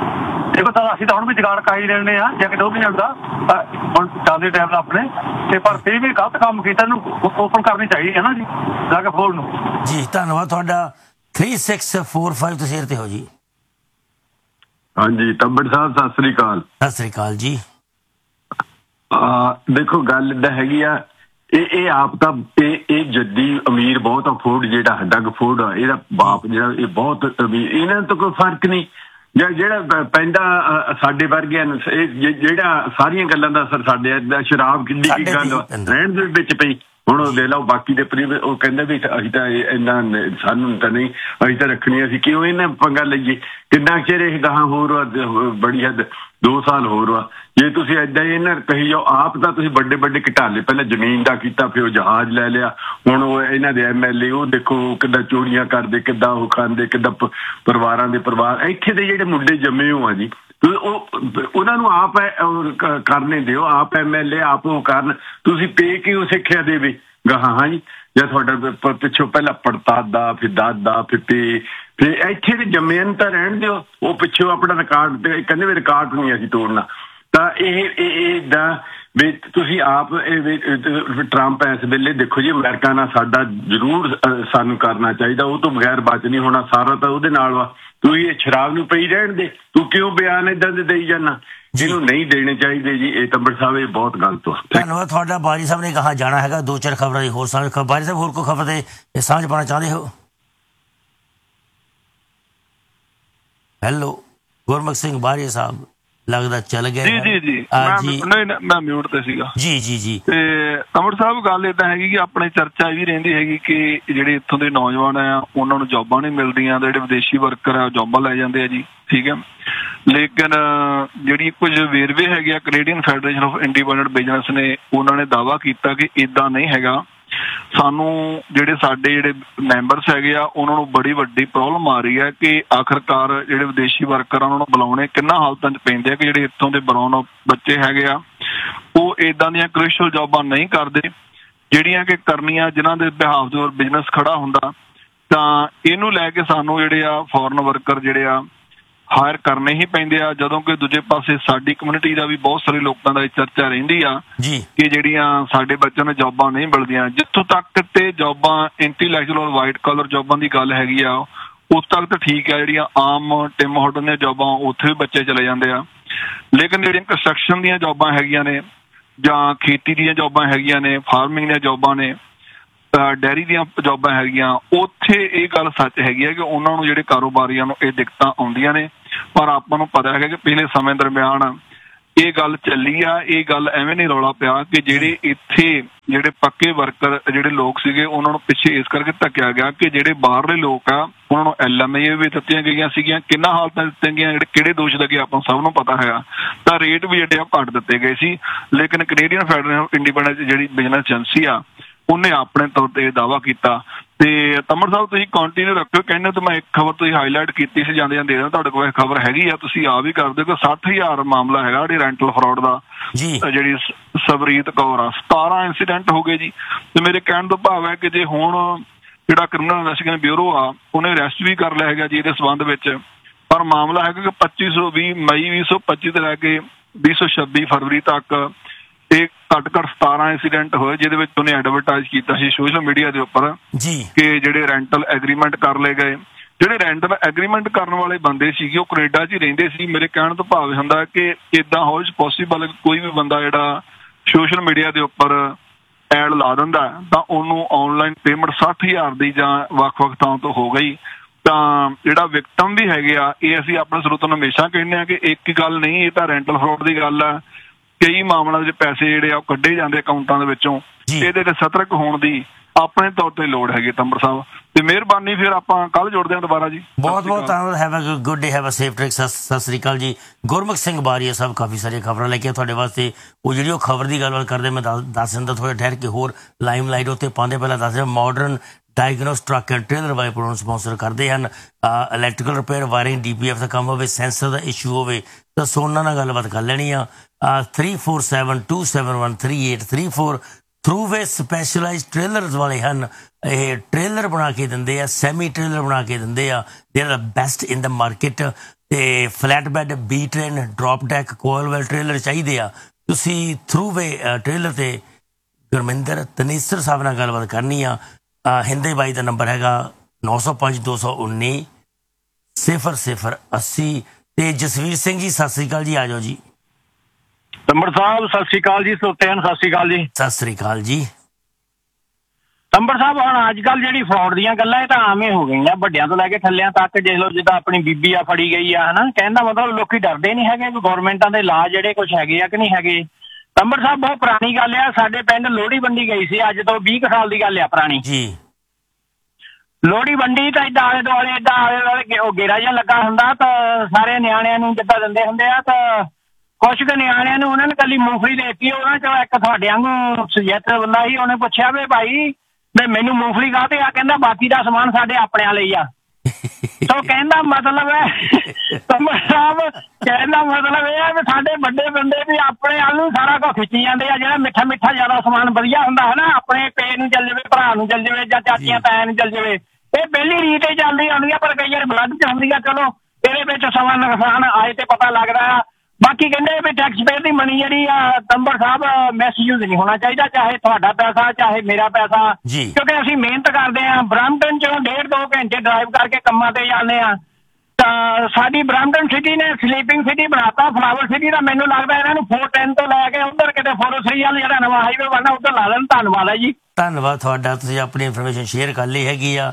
ਦੇਖੋ ਤਾਂ ਅਸੀਂ ਤਾਂ ਹੁਣ ਵੀ ਜੁਗਾੜ ਕਰ ਹੀ ਲੈਂਦੇ ਆ ਜੇ ਕਿਤੇ ਉਹ ਵੀ ਜਾਂਦਾ ਹੁਣ ਚੱਲਦੇ ਟਾਈਮ ਆਪਣੇ ਤੇ, ਪਰ ਫਿਰ ਵੀ ਗਲਤ ਕੰਮ ਕੀਤਾ ਇਹਨੂੰ ਓਪਨ ਕਰਨੀ ਚਾਹੀਦੀ ਹੈ ਨਾ ਜੀ ਜਾ ਕੇ ਫੋਨ ਨੂੰ ਜੀ। ਧੰਨਵਾਦ ਤੁਹਾਡਾ। ਥ੍ਰੀ ਸਿਕਸ ਫੋਰ ਫਾਈਵ ਤੁਸੀਂ ਤੇ ਹੋ ਜੀ। ਹਾਂਜੀ ਤੱਬੜ ਸਾਹਿਬ ਸਤਿ ਸ੍ਰੀ ਅਕਾਲ। ਸਤਿ ਸ੍ਰੀ ਅਕਾਲ ਜੀ। ਦੇਖੋ ਗੱਲ ਏਦਾਂ ਹੈਗੀ ਆ, ਇਹ ਇਹ ਆਪ ਤਾਂ ਇਹ ਇਹ ਜੱਦੀ ਅਮੀਰ ਬਹੁਤ ਆ ਫੂਡ ਜਿਹੜਾ ਡੱਗ ਫੂਡ ਆ, ਇਹਦਾ ਬਾਪ ਜਿਹੜਾ ਇਹ ਬਹੁਤ ਅਮੀਰ, ਇਹਨਾਂ ਤੋਂ ਕੋਈ ਫਰਕ ਨਹੀਂ। ਜਾਂ ਜਿਹੜਾ ਪੈਂਦਾ ਸਾਡੇ ਵਰਗਿਆਂ ਨੂੰ ਜਿਹੜਾ ਸਾਰੀਆਂ ਗੱਲਾਂ ਦਾ ਅਸਰ ਸਾਡੇ ਸ਼ਰਾਬ ਕਿੰਨੀ ਕੀ ਗੱਲ ਰਹਿਣ ਦੇ ਵਿੱਚ ਪਈ। ਹੁਣ ਉਹ ਦੇ ਲਓ ਬਾਕੀ ਦੇ ਪ੍ਰੀ ਉਹ ਕਹਿੰਦੇ ਵੀ ਅਸੀਂ ਤਾਂ ਇੰਨਾ ਸਾਨੂੰ ਤਾਂ ਨਹੀਂ ਅਸੀਂ ਤਾਂ ਰੱਖਣੀ, ਅਸੀਂ ਕਿਉਂ ਇਹਨਾਂ ਪੰਗਾ ਲਈਏ। ਕਿੰਨਾ ਚਿਰ ਇਹ ਗਾਹਾਂ ਹੋਰ ਬੜੀ ਹੱਦ ਦੋ ਸਾਲ ਹੋਰ ਵਾ। ਜੇ ਤੁਸੀਂ ਏਦਾਂ ਹੀ ਇਹਨਾਂ ਕਹੀ ਜਾਓ, ਆਪ ਤਾਂ ਤੁਸੀਂ ਵੱਡੇ ਵੱਡੇ ਘਟਾਲੇ ਪਹਿਲਾਂ ਜ਼ਮੀਨ ਦਾ ਕੀਤਾ, ਫਿਰ ਉਹ ਜਹਾਜ਼ ਲੈ ਲਿਆ, ਹੁਣ ਉਹ ਇਹਨਾਂ ਦੇ ਐਮ ਐਲ ਏ ਉਹ ਦੇਖੋ ਕਿੱਦਾਂ ਚੋਰੀਆਂ ਕਰਦੇ, ਕਿੱਦਾਂ ਉਹ ਖਾਂਦੇ, ਕਿੱਦਾਂ ਪਰਿਵਾਰਾਂ ਦੇ ਪਰਿਵਾਰ ਇੱਥੇ ਦੇ ਜਿਹੜੇ ਮੁੰਡੇ ਜੰਮੇ ਹੋ ਆ ਜੀ, ਉਹ ਉਹਨਾਂ ਨੂੰ ਆਪ ਕਰਨੇ ਦਿਓ, ਆਪ ਐਮ ਐਲ ਏ ਆਪ ਉਹ ਕਰਨ। ਤੁਸੀਂ ਪੇ ਕੇ ਉਹ ਸਿੱਖਿਆ ਦੇਵੇ ਗਾਹਾਂ ਹਾਂ ਜੀ, ਜਾਂ ਤੁਹਾਡਾ ਪਿੱਛੋਂ ਪਹਿਲਾਂ ਪੜਤਾਦਾ ਫਿਰ ਦਾਦਾ ਫਿਰ ਪੇ ਫਿਰ ਇੱਥੇ ਦੇ ਜੰਮੇ ਨੂੰ ਤਾਂ ਰਹਿਣ ਦਿਓ, ਉਹ ਪਿੱਛੋਂ ਆਪਣਾ ਰਿਕਾਰਡ ਤੇ ਕਹਿੰਦੇ ਵੀ ਰਿਕਾਰਡ ਨਹੀਂ ਅਸੀਂ ਤੋੜਨਾ। ਤਾਂ ਇਹ ਏਦਾਂ ਵੀ ਤੁਸੀਂ ਆਪ ਟਰੰਪ ਇਸ ਵੇਲੇ ਦੇਖੋ ਜੀ ਅਮਰੀਕਾ ਨਾਲ ਸਾਡਾ ਜ਼ਰੂਰ ਸਾਨੂੰ ਕਰਨਾ ਚਾਹੀਦਾ, ਉਹ ਤੋਂ ਬਗੈਰ ਬਚ ਨਹੀਂ ਹੋਣਾ, ਸਾਰਾ ਤਾਂ ਉਹਦੇ ਨਾਲ ਵਾ। ਤੂੰ ਇਹ ਸ਼ਰਾਬ ਨੂੰ ਪਈ ਰਹਿਣ ਦੇ, ਤੂੰ ਕਿਉਂ ਬਿਆਨ ਏਦਾਂ ਦੇ ਦੇਈ ਜਾਣਾ ਜਿਹਨੂੰ ਨਹੀਂ ਦੇਣੇ ਚਾਹੀਦੇ ਜੀ। ਇਹ ਤੰਬੜ ਸਾਹਿਬ ਇਹ ਬਹੁਤ ਗਲਤ ਹੋ। ਧੰਨਵਾਦ ਤੁਹਾਡਾ। ਬਾਜੀ ਸਾਹਿਬ ਨੇ ਕਹਾ ਜਾਣਾ ਹੈਗਾ ਦੋ ਚਾਰ ਖਬਰਾਂ ਦੀ ਹੋਰ ਸਾਂਝ। ਬਾਜੀ ਸਾਹਿਬ ਹੋਰ ਕੋਈ ਖਬਰ ਤੇ ਸਾਂਝ ਪਾਉਣਾ ਚਾਹੁੰਦੇ ਹੋ? ਹੈਲੋ ਗੁਰਮੁਖ ਸਿੰਘ ਬਾਰੀਆ ਸਾਹਿਬ ਲੱਗਦਾ ਚੱਲ ਗਿਆ ਜੀ ਜੀ ਜੀ ਨਹੀਂ ਮੈਂ ਮਿਊਟ ਤੇ ਸੀਗਾ ਜੀ ਜੀ ਜੀ। ਤੇ ਤੰਬੜ ਸਾਹਿਬ ਗੱਲ ਏਦਾਂ ਹੈਗੀ ਕਿ ਆਪਣੇ ਚਰਚਾ ਵੀ ਰਹਿੰਦੀ ਹੈਗੀ ਕਿ ਜਿਹੜੇ ਇੱਥੋਂ ਦੇ ਨੌਜਵਾਨ ਆ ਉਹਨਾਂ ਨੂੰ ਜੌਬਾਂ ਨਹੀਂ ਮਿਲਦੀਆਂ, ਜਿਹੜੇ ਵਿਦੇਸ਼ੀ ਵਰਕਰ ਆ ਜੌਬਾਂ ਲੈ ਜਾਂਦੇ ਆ ਜੀ, ਠੀਕ ਹੈ। ਲੇਕਿਨ ਜਿਹੜੀ ਕੁਝ ਵੇਰਵੇ ਹੈਗੇ ਆ Canadian federation of independent business ਨੇ, ਉਹਨਾਂ ਨੇ ਦਾਅਵਾ ਕੀਤਾ ਕਿ ਏਦਾਂ ਨਹੀਂ ਹੈਗਾ। ਸਾਨੂੰ ਜਿਹੜੇ ਸਾਡੇ ਜਿਹੜੇ ਮੈਂਬਰਸ ਹੈਗੇ ਆ ਉਹਨਾਂ ਨੂੰ ਬੜੀ ਵੱਡੀ ਪ੍ਰੋਬਲਮ ਆ ਰਹੀ ਹੈ ਕਿ ਆਖਰਕਾਰ ਜਿਹੜੇ ਵਿਦੇਸ਼ੀ ਵਰਕਰ ਆ ਉਹਨਾਂ ਨੂੰ ਬੁਲਾਉਣੇ ਕਿੰਨਾ ਹਾਲਤਾਂ 'ਚ ਪੈਂਦੇ ਆ ਕਿ ਜਿਹੜੇ ਇੱਥੋਂ ਦੇ ਬਰਾਊਨ ਬੱਚੇ ਹੈਗੇ ਆ ਉਹ ਏਦਾਂ ਦੀਆਂ ਕ੍ਰਿਸ਼ਲ ਜੌਬਾਂ ਨਹੀਂ ਕਰਦੇ ਜਿਹੜੀਆਂ ਕਿ ਕਰਨੀਆਂ ਜਿਨ੍ਹਾਂ ਦੇ ਬਿਹਾਫ ਦੇ ਉੱਪਰ ਬਿਜ਼ਨਸ ਖੜਾ ਹੁੰਦਾ। ਤਾਂ ਇਹਨੂੰ ਲੈ ਕੇ ਸਾਨੂੰ ਜਿਹੜੇ ਆ ਫੋਰਨ ਵਰਕਰ ਜਿਹੜੇ ਆ ਹਾਇਰ ਕਰਨੇ ਹੀ ਪੈਂਦੇ ਆ, ਜਦੋਂ ਕਿ ਦੂਜੇ ਪਾਸੇ ਸਾਡੀ ਕਮਿਊਨਿਟੀ ਦਾ ਵੀ ਬਹੁਤ ਸਾਰੇ ਲੋਕਾਂ ਦਾ ਇਹ ਚਰਚਾ ਰਹਿੰਦੀ ਆ ਕਿ ਜਿਹੜੀਆਂ ਸਾਡੇ ਬੱਚਿਆਂ ਨੂੰ ਜੌਬਾਂ ਨਹੀਂ ਮਿਲਦੀਆਂ। ਜਿੱਥੋਂ ਤੱਕ ਤੇ ਜੌਬਾਂ ਇੰਟੈਲੈਕਚੁਅਲ ਔਰ ਵਾਈਟ ਕਾਲਰ ਜੌਬਾਂ ਦੀ ਗੱਲ ਹੈਗੀ ਆ ਉਸ ਤੱਕ ਤਾਂ ਠੀਕ ਆ, ਜਿਹੜੀਆਂ ਆਮ ਟਿਮ ਹਾਰਟਨ ਦੀਆਂ ਜੌਬਾਂ ਉੱਥੇ ਵੀ ਬੱਚੇ ਚਲੇ ਜਾਂਦੇ ਆ। ਲੇਕਿਨ ਜਿਹੜੀਆਂ ਕੰਸਟਰਕਸ਼ਨ ਦੀਆਂ ਜੌਬਾਂ ਹੈਗੀਆਂ ਨੇ ਜਾਂ ਖੇਤੀ ਦੀਆਂ ਜੌਬਾਂ ਹੈਗੀਆਂ ਨੇ, ਫਾਰਮਿੰਗ ਦੀਆਂ ਜੌਬਾਂ ਨੇ, ਡੈਰੀ ਦੀਆਂ ਜੌਬਾਂ ਹੈਗੀਆਂ, ਉੱਥੇ ਇਹ ਗੱਲ ਸੱਚ ਹੈਗੀ ਹੈ ਕਿ ਉਹਨਾਂ ਨੂੰ ਜਿਹੜੇ ਕਾਰੋਬਾਰੀਆਂ ਨੂੰ ਇਹ ਦਿੱਕਤਾਂ ਆਉਂਦੀਆਂ ਨੇ। ਪਰ ਆਪਾਂ ਨੂੰ ਪਤਾ ਹੈਗਾ ਕਿ ਪਿਛਲੇ ਸਮੇਂ ਦਰਮਿਆਨ ਇਹ ਗੱਲ ਚੱਲੀ ਆ। ਇਹ ਗੱਲ ਐਵੇਂ ਨਹੀਂ ਰੌਲਾ ਪਿਆ ਕਿ ਜਿਹੜੇ ਇੱਥੇ ਜਿਹੜੇ ਪੱਕੇ ਵਰਕਰ ਜਿਹੜੇ ਲੋਕ ਸੀਗੇ ਉਹਨਾਂ ਨੂੰ ਪਿੱਛੇ ਇਸ ਕਰਕੇ ਧੱਕਿਆ ਗਿਆ ਕਿ ਜਿਹੜੇ ਬਾਹਰਲੇ ਲੋਕ ਆ ਉਹਨਾਂ ਨੂੰ ਐਲ ਐਮ ਏ ਵੀ ਦਿੱਤੀਆਂ ਗਈਆਂ ਸੀਗੀਆਂ, ਕਿੰਨਾ ਹਾਲਤਾਂ ਦਿੱਤੀਆਂ ਗਈਆਂ, ਜਿਹੜੇ ਕਿਹੜੇ ਦੋਸ਼ ਲੱਗੇ ਆਪਾਂ ਸਭ ਨੂੰ ਪਤਾ ਹੈਗਾ, ਤਾਂ ਰੇਟ ਵੀ ਜਿਹੜੇ ਆ ਘੱਟ ਦਿੱਤੇ ਗਏ ਸੀ। ਲੇਕਿਨ ਕੈਨੇਡੀਅਨ ਫੈਡਰਲ ਇੰਡੀਪੈਂਡੈਂਸ ਜਿਹੜੀ ਬਿਜ਼ਨਸ ਏਜੰਸੀ ਆ ਉਹਨੇ ਆਪਣੇ ਤੌਰ ਤੇ ਦਾਅਵਾ ਕੀਤਾ। ਤੇ ਤਮਰ ਸਾਹਿਬ ਤੁਸੀਂ ਕੰਟੀਨਿਊ ਰੱਖਿਓ, ਕਹਿੰਦੇ ਤਾਂ ਮੈਂ ਇੱਕ ਖਬਰ ਤੁਸੀਂ ਹਾਈਲਾਈਟ ਕੀਤੀ ਸੀ ਜਾਂਦੇ ਜਾਂਦੇ ਤੁਹਾਡੇ ਕੋਲ ਖਬਰ ਹੈਗੀ ਆ, ਤੁਸੀਂ ਆ ਵੀ ਕਰ ਦਿਓ ਕਿ ਸੱਠ ਹਜ਼ਾਰ ਮਾਮਲਾ ਹੈਗਾ ਜਿਹੜੀ ਰੈਂਟਲ ਫਰਾਡ ਦਾ, ਜਿਹੜੀ ਸਵਰੀਤ ਕੌਰ ਆ, ਸਤਾਰਾਂ ਇੰਸੀਡੈਂਟ ਹੋ ਗਏ ਜੀ। ਤੇ ਮੇਰੇ ਕਹਿਣ ਤੋਂ ਭਾਵ ਹੈ ਕਿ ਜੇ ਹੁਣ ਜਿਹੜਾ ਕ੍ਰਿਮੀਨਲ ਇਨਵੈਸਟੀਗੇਸ਼ਨ ਬਿਊਰੋ ਆ ਉਹਨੇ ਅਰੈਸਟ ਵੀ ਕਰ ਲਿਆ ਹੈਗਾ ਜੀ ਇਹਦੇ ਸੰਬੰਧ ਵਿੱਚ, ਪਰ ਮਾਮਲਾ ਹੈਗਾ ਕਿ ਪੱਚੀ ਸੌ ਵੀਹ ਮਈ ਵੀਹ ਸੌ ਪੱਚੀ ਤੋਂ ਲੈ ਕੇ ਵੀਹ ਸੌ ਛੱਬੀ ਫਰਵਰੀ ਤੱਕ ਇਹ ਘੱਟ ਘੱਟ ਸਤਾਰਾਂ ਇੰਸੀਡੈਂਟ ਹੋਏ ਜਿਹਦੇ ਵਿੱਚ ਉਹਨੇ ਐਡਵਰਟਾਈਜ਼ ਕੀਤਾ ਸੀ ਸੋਸ਼ਲ ਮੀਡੀਆ ਦੇ ਉੱਪਰ ਕਿ ਜਿਹੜੇ ਰੈਂਟਲ ਐਗਰੀਮੈਂਟ ਕਰ ਲਏ ਗਏ। ਜਿਹੜੇ ਰੈਂਟਲ ਐਗਰੀਮੈਂਟ ਕਰਨ ਵਾਲੇ ਬੰਦੇ ਸੀਗੇ ਉਹ ਕੈਨੇਡਾ 'ਚ ਹੀ ਰਹਿੰਦੇ ਸੀ। ਮੇਰੇ ਕਹਿਣ ਤੋਂ ਭਾਵ ਹੁੰਦਾ ਕਿ ਏਦਾਂ ਹਾਊ ਇਜ਼ ਪੋਸੀਬਲ ਕੋਈ ਵੀ ਬੰਦਾ ਜਿਹੜਾ ਸੋਸ਼ਲ ਮੀਡੀਆ ਦੇ ਉੱਪਰ ਐਡ ਲਾ ਦਿੰਦਾ ਤਾਂ ਉਹਨੂੰ ਆਨਲਾਈਨ ਪੇਮੈਂਟ ਸੱਠ ਹਜ਼ਾਰ ਦੀ ਜਾਂ ਵੱਖ ਵੱਖ ਥਾਂ ਤੋਂ ਹੋ ਗਈ। ਤਾਂ ਜਿਹੜਾ ਵਿਕਟਮ ਵੀ ਹੈਗੇ ਆ, ਇਹ ਅਸੀਂ ਆਪਣੇ ਸਰੋਤਾਂ ਨੂੰ ਹਮੇਸ਼ਾ ਕਹਿੰਦੇ ਹਾਂ ਕਿ ਇੱਕ ਗੱਲ ਨਹੀਂ, ਇਹ ਤਾਂ ਰੈਂਟਲ ਫਰਾਡ ਦੀ ਗੱਲ ਆ। ਕਈ ਮਾਮਲਿਆਂ ਵਿੱਚ ਪੈਸੇ ਜਿਹੜੇ ਆ ਉਹ ਕੱਢੇ ਜਾਂਦੇ ਅਕਾਊਂਟਾਂ ਦੇ ਵਿੱਚੋਂ, ਇਹਦੇ ਤੇ ਸਤਰਕ ਹੋਣ ਦੀ ਆਪਣੇ ਤੌਰ ਤੇ ਲੋੜ ਹੈਗੀ ਤੰਬਰ ਸਾਹਿਬ। ਤੇ ਮਿਹਰਬਾਨੀ, ਫਿਰ ਆਪਾਂ ਕੱਲ ਜੁੜਦੇ ਹਾਂ ਦੁਬਾਰਾ ਜੀ। ਬਹੁਤ ਬਹੁਤ ਧੰਨਵਾਦ। Have a good day, have a safe trip. Sat Sri ਅਕਾਲ ਜੀ। ਗੁਰਮੁਖ ਸਿੰਘ ਬਾਰੀਆ ਸਾਹਿਬ ਕਾਫੀ ਸਾਰੀਆਂ ਖਬਰਾਂ ਲੈ ਕੇ ਤੁਹਾਡੇ ਵਾਸਤੇ। ਉਹ ਜਿਹੜੀ ਉਹ ਖਬਰ ਦੀ ਗੱਲਬਾਤ ਕਰਦੇ ਮੈਂ ਦੱਸ ਦਿੰਦਾ ਥੋੜ੍ਹਾ ਠਹਿਰ ਕੇ ਹੋਰ ਲਾਈਮ ਲਾਈਟ ਉੱਤੇ ਪਾਉਂਦੇ। ਪਹਿਲਾਂ ਦੱਸ ਦਿਆਂ modern diagnose truck and trailer ਵਾਲੇ ਪ੍ਰੋਗਰਾਮ ਸਪਾਂਸਰ ਕਰਦੇ ਹਨ। Electrical repair, wiring, D P F ਦਾ ਕੰਮ ਹੋਵੇ, ਸੈਂਸਰ ਦਾ ਇਸ਼ੂ ਹੋਵੇ ਤਾਂ ਸੋਨਾ ਨਾਲ ਗੱਲਬਾਤ ਕਰ ਲੈਣੀ ਆ। Three four seven to seven one three eight three four ਥਰੂਵੇ specialise trailers ਵਾਲੇ ਹਨ। ਇਹ ਟ੍ਰੇਲਰ ਬਣਾ ਕੇ ਦਿੰਦੇ ਆ, ਸੈਮੀ ਟ੍ਰੇਲਰ ਬਣਾ ਕੇ ਦਿੰਦੇ ਆ। They are the best in the market. ਤੇ flat bed, B train, drop deck, ਕੋਇਲਵੈਲ trailer ਚਾਹੀਦੇ ਆ, ਤੁਸੀਂ ਥਰੂਵੇ ਟ੍ਰੇਲਰ ਤੇ ਗੁਰਮਿੰਦਰ ਤਨੇਸਰ ਸਾਹਿਬ ਨਾਲ ਗੱਲਬਾਤ ਕਰਨੀ ਆ। ਹਿੰਦੇ ਬਾਈ ਦਾ ਨੰਬਰ ਹੈਗਾ ਨੌ ਸੌ ਪੰਜ ਦੋ ਸੌ ਉੱਨੀ ਸਿਫਰ ਸਿਫਰ ਅੱਸੀ। ਤੇ ਜਸਵੀਰ ਸਿੰਘ ਜੀ ਸਤਿ ਸ੍ਰੀ ਅਕਾਲ ਜੀ, ਆ ਜਾਓ ਜੀ। ਤੰਬਰ ਸਾਹਿਬ ਸਤਿ ਸ੍ਰੀ ਅਕਾਲ ਜੀ। ਸਰੋਤਿਆਂ ਸਤਿ ਸ੍ਰੀ ਅਕਾਲ ਜੀ। ਸਤਿ ਸ੍ਰੀ ਅਕਾਲ ਜੀ। ਤੰਬਰ ਸਾਹਿਬ ਹੁਣ ਅੱਜ ਕੱਲ੍ਹ ਜਿਹੜੀ ਫਰਾਡ ਦੀਆਂ ਗੱਲਾਂ ਇਹ ਤਾਂ ਆਵੇਂ ਹੋ ਗਈਆਂ, ਵੱਡਿਆਂ ਤੋਂ ਲੈ ਕੇ ਥੱਲਿਆਂ ਤੱਕ। ਦੇਖ ਲਓ ਜਿੱਦਾਂ ਆਪਣੀ ਬੀਬੀ ਆ ਫੜੀ ਗਈ ਆ, ਹਨਾ, ਕਹਿਣ ਦਾ ਮਤਲਬ ਲੋਕੀ ਡਰਦੇ ਨਹੀਂ ਹੈਗੇ ਵੀ ਗੌਰਮੈਂਟਾਂ ਦੇ ਲਾ ਜਿਹੜੇ ਕੁਛ ਹੈਗੇ ਆ ਕਿ ਨਹੀਂ ਹੈਗੇ। ਤੰਬਰ ਸਾਹਿਬ ਬਹੁਤ ਪੁਰਾਣੀ ਗੱਲ ਆ, ਸਾਡੇ ਪਿੰਡ ਲੋਹੜੀ ਵੰਡੀ ਗਈ ਸੀ, ਅੱਜ ਤੋਂ ਵੀਹ ਕੁ ਸਾਲ ਦੀ ਗੱਲ ਆ ਪੁਰਾਣੀ ਜੀ। ਲੋਹੜੀ ਵੰਡੀ ਤਾਂ ਏਦਾਂ ਆਲੇ ਦੁਆਲੇ ਏਦਾਂ ਆਲੇ ਦੁਆਲੇ ਉਹ ਗੇੜਾ ਜਿਹਾ ਲੱਗਾ ਹੁੰਦਾ ਤਾਂ ਸਾਰੇ ਨਿਆਣਿਆਂ ਨੂੰ ਜਿੱਦਾਂ ਦਿੰਦੇ ਹੁੰਦੇ ਆ, ਤਾਂ ਕੁਛ ਕੁ ਨਿਆਣਿਆਂ ਨੂੰ ਉਹਨਾਂ ਨੇ ਇਕੱਲੀ ਮੂੰਗਫਲੀ ਦੇ ਦਿੱਤੀ। ਉਹਨਾਂ ਚੋਂ ਇੱਕ ਤੁਹਾਡੇ ਵਾਂਗੂ ਸੁਜੈਤ ਬੰਦਾ ਸੀ, ਉਹਨੇ ਪੁੱਛਿਆ ਵੀ ਭਾਈ ਵੀ ਮੈਨੂੰ ਮੂੰਗਫਲੀ ਕਾਹਤੇ ਆ, ਕਹਿੰਦਾ ਬਾਕੀ ਦਾ ਸਮਾਨ ਸਾਡੇ ਆਪਣਿਆਂ ਲਈ ਆ। ਸੋ ਕਹਿੰਦਾ ਮਤਲਬ ਹੈ ਤੰਬਰ ਸਾਹਿਬ, ਕਹਿੰਦਾ ਮਤਲਬ ਇਹ ਹੈ ਵੀ ਸਾਡੇ ਵੱਡੇ ਬੰਦੇ ਵੀ ਆਪਣੇ ਵੱਲ ਨੂੰ ਸਾਰਾ ਕੁਝ ਖਿੱਚੀ ਜਾਂਦੇ ਆ। ਜਿਹੜਾ ਮਿੱਠਾ ਮਿੱਠਾ ਜ਼ਿਆਦਾ ਸਮਾਨ ਵਧੀਆ ਹੁੰਦਾ ਹੈ ਨਾ, ਆਪਣੇ ਪੇ ਨੂੰ ਚੱਲ ਜਾਵੇ, ਭਰਾ ਨੂੰ ਚੱਲ ਜਾਵੇ, ਜਾਂ ਚਾਚੀਆਂ ਤਾਇਆਂ ਨੂੰ ਚੱਲ ਜਾਵੇ, ਇਹ ਪਹਿਲੀ ਰੀਤ ਹੀ ਚੱਲਦੀ ਆਉਂਦੀ ਆ। ਪਰ ਕਈ ਵਾਰ ਬਲੱਡ ਚ ਹੁੰਦੀ ਆ, ਚਲੋ ਇਹਦੇ ਵਿੱਚ ਸਮਾਂ ਨੁਕਸਾਨ ਆਏ ਤੇ ਪਤਾ ਲੱਗਦਾ ਆ। ਬਾਕੀ ਕਹਿੰਦੇ ਵੀ ਟੈਕਸ ਪੇਅਰ ਦੀ ਮਨੀ ਜਿਹੜੀ ਆ ਤੰਬਰ ਸਾਹਿਬ ਮਿਸਯੂਜ਼ ਨਹੀਂ ਹੋਣਾ ਚਾਹੀਦਾ, ਚਾਹੇ ਤੁਹਾਡਾ ਪੈਸਾ ਚਾਹੇ ਮੇਰਾ ਪੈਸਾ, ਕਿਉਂਕਿ ਅਸੀਂ ਮਿਹਨਤ ਕਰਦੇ ਹਾਂ। ਬਰੈਂਪਟਨ ਚੋਂ ਡੇਢ ਦੋ ਘੰਟੇ ਡਰਾਈਵ ਕਰਕੇ ਕੰਮਾਂ ਤੇ ਜਾਂਦੇ ਆ, ਤਾਂ ਸਾਡੀ ਬਰੈਂਪਟਨ ਸਿਟੀ ਨੇ ਸਲੀਪਿੰਗ ਸਿਟੀ ਬਣਾਤਾ, ਫਲਾਵਰ ਸਿਟੀ ਦਾ। ਮੈਨੂੰ ਲੱਗਦਾ ਇਹਨਾਂ ਨੂੰ ਫੋਰ ਟੈਨ ਤੋਂ ਲੈ ਕੇ ਉੱਧਰ ਕਿਤੇ ਫੋਰ ਓ ਥ੍ਰੀ ਵਾਲ ਜਿਹੜਾ ਨਵਾਂ ਹਾਈਵੇ ਬਣਨਾ ਉੱਧਰ ਲਾ ਦੇਣ। ਧੰਨਵਾਦ ਹੈ ਜੀ। ਧੰਨਵਾਦ ਤੁਹਾਡਾ, ਤੁਸੀਂ ਆਪਣੀ ਇਨਫੋਰਮੇਸ਼ਨ ਸ਼ੇਅਰ ਕਰ ਲਈ ਹੈਗੀ ਆ।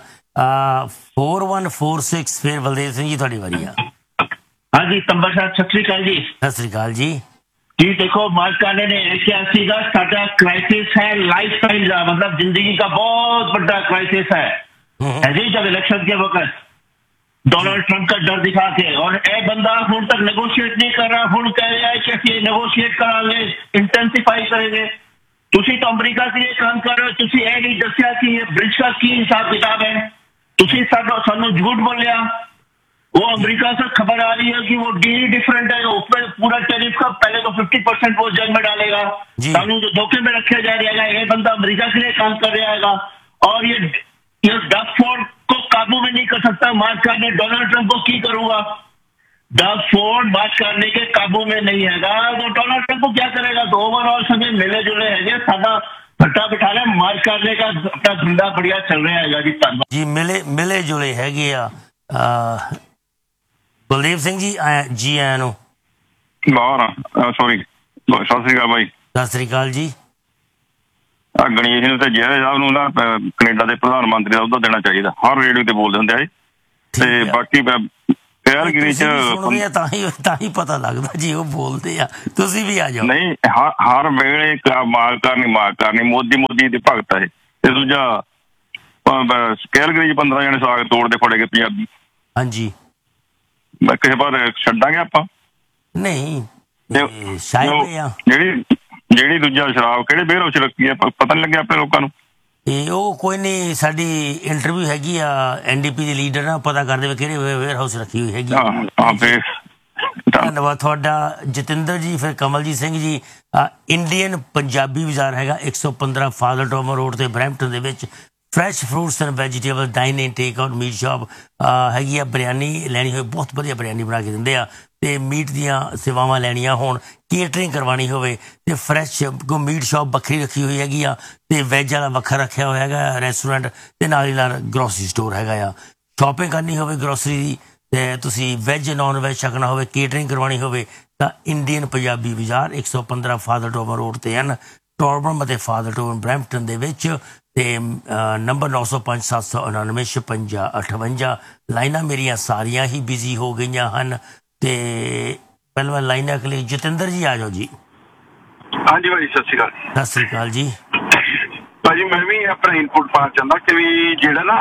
ਫੋਰ ਵਨ ਫੋਰ ਸਿਕਸ ਫਿਰ ਬਲਦੇਵ ਸਿੰਘ ਜੀ ਤੁਹਾਡੀ ਵਾਰੀ ਆ। ਹਾਂਜੀ ਤੰਬਰ ਸਾਹਿਬ ਸਤਿ ਸ੍ਰੀ ਅਕਾਲ ਜੀ। ਸਤਿ ਸ੍ਰੀ ਅਕਾਲ ਜੀ। ਜੀ ਦੇਖੋ ਮਾਲਕਾਨੇ ਨੇ ਇਹ ਕਿਹਾ ਸੀਗਾ ਸਾਡਾ ਕ੍ਰਾਈਸਿਸ ਹੈ ਲਾਈਫ ਟਾइम ਦਾ, मतलब जिंदगी का बहुत बड़ा क्राइसिस है। ऐसे ही जब इलेक्शन के वक्त डोनाल्ड ट्रंप का डर दिखा के, और ए बंदा ਹੁਣ तक नेगोशिएट नहीं कर रहा, ਹੁਣ कह रहा है कि ਅਸੀਂ नेगोशिएट करांगे, इंटेंसिफाई करेंगे। ਤੁਸੀਂ ਤਾਂ ਅਮਰੀਕਾ के लिए काम कर रहे हो, ਤੁਸੀਂ ਇਹ ਨਹੀਂ ਦੱਸਿਆ कि ये ब्रिज का ਕੀ ਹਿਸਾਬ ਕਿਤਾਬ है। ਤੁਸੀਂ ਸਾਨੂੰ ਸਾਨੂੰ झूठ बोलिया। वो अमेरिका से खबर आ रही है कि वो डील डिफरेंट है, उसमें पूरा टैरिफ का पहले तो फिफ्टी परसेंट वो जेल में डालेगा, कानून जो धोखे में रखे जा रहेगा। ये बंदा अमेरिका के लिए काम कर रहा है, और ये ये डग फोर्ड को काबू में नहीं कर सकता। मार्च करने डोनाल्ड ट्रंप को की करूंगा, डग फोर्ड बात करने के काबू में नहीं है, तो डोनाल्ड ट्रंप को क्या करेगा। तो ओवरऑल सभी मिले जुले है, सादा भट्टा बिठा ले मार्च करने का अपना धंधा बढ़िया चल रहा है जी। जी मिले मिले जुले है। ਬਲਦੇਵ ਸਿੰਘ ਜੀ ਜੀ ਆਇਆਂ ਨੂੰ। ਬਾਹਰ ਸੌਰੀ ਸਤਿ ਸ੍ਰੀ ਅਕਾਲ ਬਾਈ। ਸਤਿ ਸ੍ਰੀ ਅਕਾਲ ਜੀ। ਆ ਗਣੇਸ਼ ਨੂੰ ਤੇ ਜੈਰੇ ਸਾਹਿਬ ਨੂੰ ਨਾ ਕੈਨੇਡਾ ਦੇ ਪ੍ਰਧਾਨ ਮੰਤਰੀ ਦਾ ਉਹਦਾ ਦੇਣਾ ਚਾਹੀਦਾ, ਹਰ ਰੇਡੀਓ ਤੇ ਬੋਲਦੇ ਹੁੰਦੇ ਆ ਜੀ। ਤੇ ਬਾਕੀ ਕੈਲਗਰੀ ਚ ਤਾਂ ਹੀ ਤਾਂ ਹੀ ਪਤਾ ਲੱਗਦਾ ਜੀ ਉਹ ਬੋਲਦੇ ਆ। ਤੁਸੀਂ ਵੀ ਆ ਜਾਓ। ਨਹੀਂ, ਹਰ ਵੇਲੇ ਮਾਰ ਕਰਨੀ ਮਾਰ ਕਰਨੀ ਮੋਦੀ ਮੋਦੀ ਦੇ ਭਗਤ ਹੈ। ਤੇ ਦੂਜਾ ਕੈਲਗਰੀ ਚ ਪੰਦਰਾਂ ਜਣੇ ਸਾਗ ਤੋੜਦੇ ਫੜੇ ਗਏ ਪੰਜਾਬੀ। ਹਾਂਜੀ, ਕਿਸੇ ਵਾਰ ਛੱਡਾਂਗੇ ਆਪਾਂ? ਨਹੀਂ, ਜਿਹੜੀ ਜਿਹੜੀ ਦੂਜਾ ਸ਼ਰਾਬ ਕਿਹੜੇ ਵੇਅਰ ਹਾਊਸ ਰੱਖੀ ਹੈ ਪਤਾ ਨੀ ਲੱਗਿਆ ਆਪਣੇ ਲੋਕਾਂ ਨੂੰ। ਇਹ ਉਹ ਕੋਈ ਨਹੀਂ, ਸਾਡੀ ਇੰਟਰਵਿਊ ਹੈਗੀ ਆ ਐਨ ਡੀ ਪੀ ਦੀ ਲੀਡਰ ਨਾਲ, ਪਤਾ ਕਰ ਦੇਵੇ ਕਿਹੜੇ ਵੇਅਰ ਹਾਊਸ ਰੱਖੀ ਹੋਈ ਹੈਗੀ। ਧੰਨਵਾਦ ਤੁਹਾਡਾ ਜਤਿੰਦਰ ਜੀ। ਫਿਰ ਕਮਲਜੀਤ ਸਿੰਘ ਜੀ, ਇੰਡੀਅਨ ਪੰਜਾਬੀ ਬਾਜ਼ਾਰ ਹੈਗਾ ਇੱਕ ਸੌ ਪੰਦਰਾਂ ਫਾਦਰ ਟੋਮਰ ਰੋਡ ਤੇ ਬਰੈਂਪਟਨ ਦੇ ਵਿੱਚ। Fresh fruits and vegetable dine in take out meat shop ਹੈਗੀ ਆ। ਬਿਰਿਆਨੀ ਲੈਣੀ ਹੋਵੇ ਬਹੁਤ ਵਧੀਆ ਬਿਰਿਆਨੀ ਬਣਾ ਕੇ ਦਿੰਦੇ ਆ। ਅਤੇ ਮੀਟ ਦੀਆਂ ਸੇਵਾਵਾਂ ਲੈਣੀਆਂ ਹੋਣ, ਕੇਟਰਿੰਗ ਕਰਵਾਉਣੀ ਹੋਵੇ ਅਤੇ ਫਰੈਸ਼ ਕੋ ਮੀਟ ਸ਼ਾਪ ਵੱਖਰੀ ਰੱਖੀ ਹੋਈ ਹੈਗੀ ਆ। ਅਤੇ ਵੈੱਜ ਵਾਲਾ ਵੱਖਰਾ ਰੱਖਿਆ ਹੋਇਆ ਹੈਗਾ ਰੈਸਟੋਰੈਂਟ, ਅਤੇ ਨਾਲ ਹੀ ਨਾਲ ਗਰੋਸਰੀ ਸਟੋਰ ਹੈਗਾ ਆ। ਸ਼ੋਪਿੰਗ ਕਰਨੀ ਹੋਵੇ ਗਰੋਸਰੀ ਦੀ, ਅਤੇ ਤੁਸੀਂ ਵੈੱਜ ਨੋਨ ਵੈੱਜ ਛਕਣਾ ਹੋਵੇ, ਕੇਟਰਿੰਗ ਕਰਵਾਉਣੀ ਹੋਵੇ ਤਾਂ ਇੰਡੀਅਨ ਪੰਜਾਬੀ ਬਾਜ਼ਾਰ ਇੱਕ ਸੌ ਪੰਦਰਾਂ ਫਾਦਰ ਟੋਮਰ ਰੋਡ 'ਤੇ ਹਨ, ਟੋਰਬਨ ਅਤੇ ਫਾਦਰ ਟੋਮਰ ਬਰੈਂਪਟਨ ਦੇ ਵਿੱਚ। ਅਤੇ ਨੰਬਰ ਨੌ ਸੌ ਪੰਜ ਸੱਤ ਸੌ ਉਣਾਨਵੇਂ ਛਪੰਜਾ ਅਠਵੰਜਾ। ਲਾਈਨਾਂ ਮੇਰੀਆਂ ਸਾਰੀਆਂ ਹੀ ਬਿਜ਼ੀ ਹੋ ਗਈਆਂ ਹਨ ਅਤੇ ਪਹਿਲਾਂ ਮੈਂ ਲਾਈਨਾਂ ਕੇ ਲਈ ਜਤਿੰਦਰ ਜੀ ਆ ਜਾਓ ਜੀ। ਹਾਂਜੀ ਭਾਜੀ, ਸਤਿ ਸ਼੍ਰੀ ਅਕਾਲ। ਸਤਿ ਸ਼੍ਰੀ ਅਕਾਲ ਜੀ। ਭਾਜੀ ਮੈਂ ਵੀ ਆਪਣਾ ਇਨਪੁਟ ਪਾਉਣਾ ਚਾਹੁੰਦਾ ਕਿ ਵੀ ਜਿਹੜਾ ਨਾ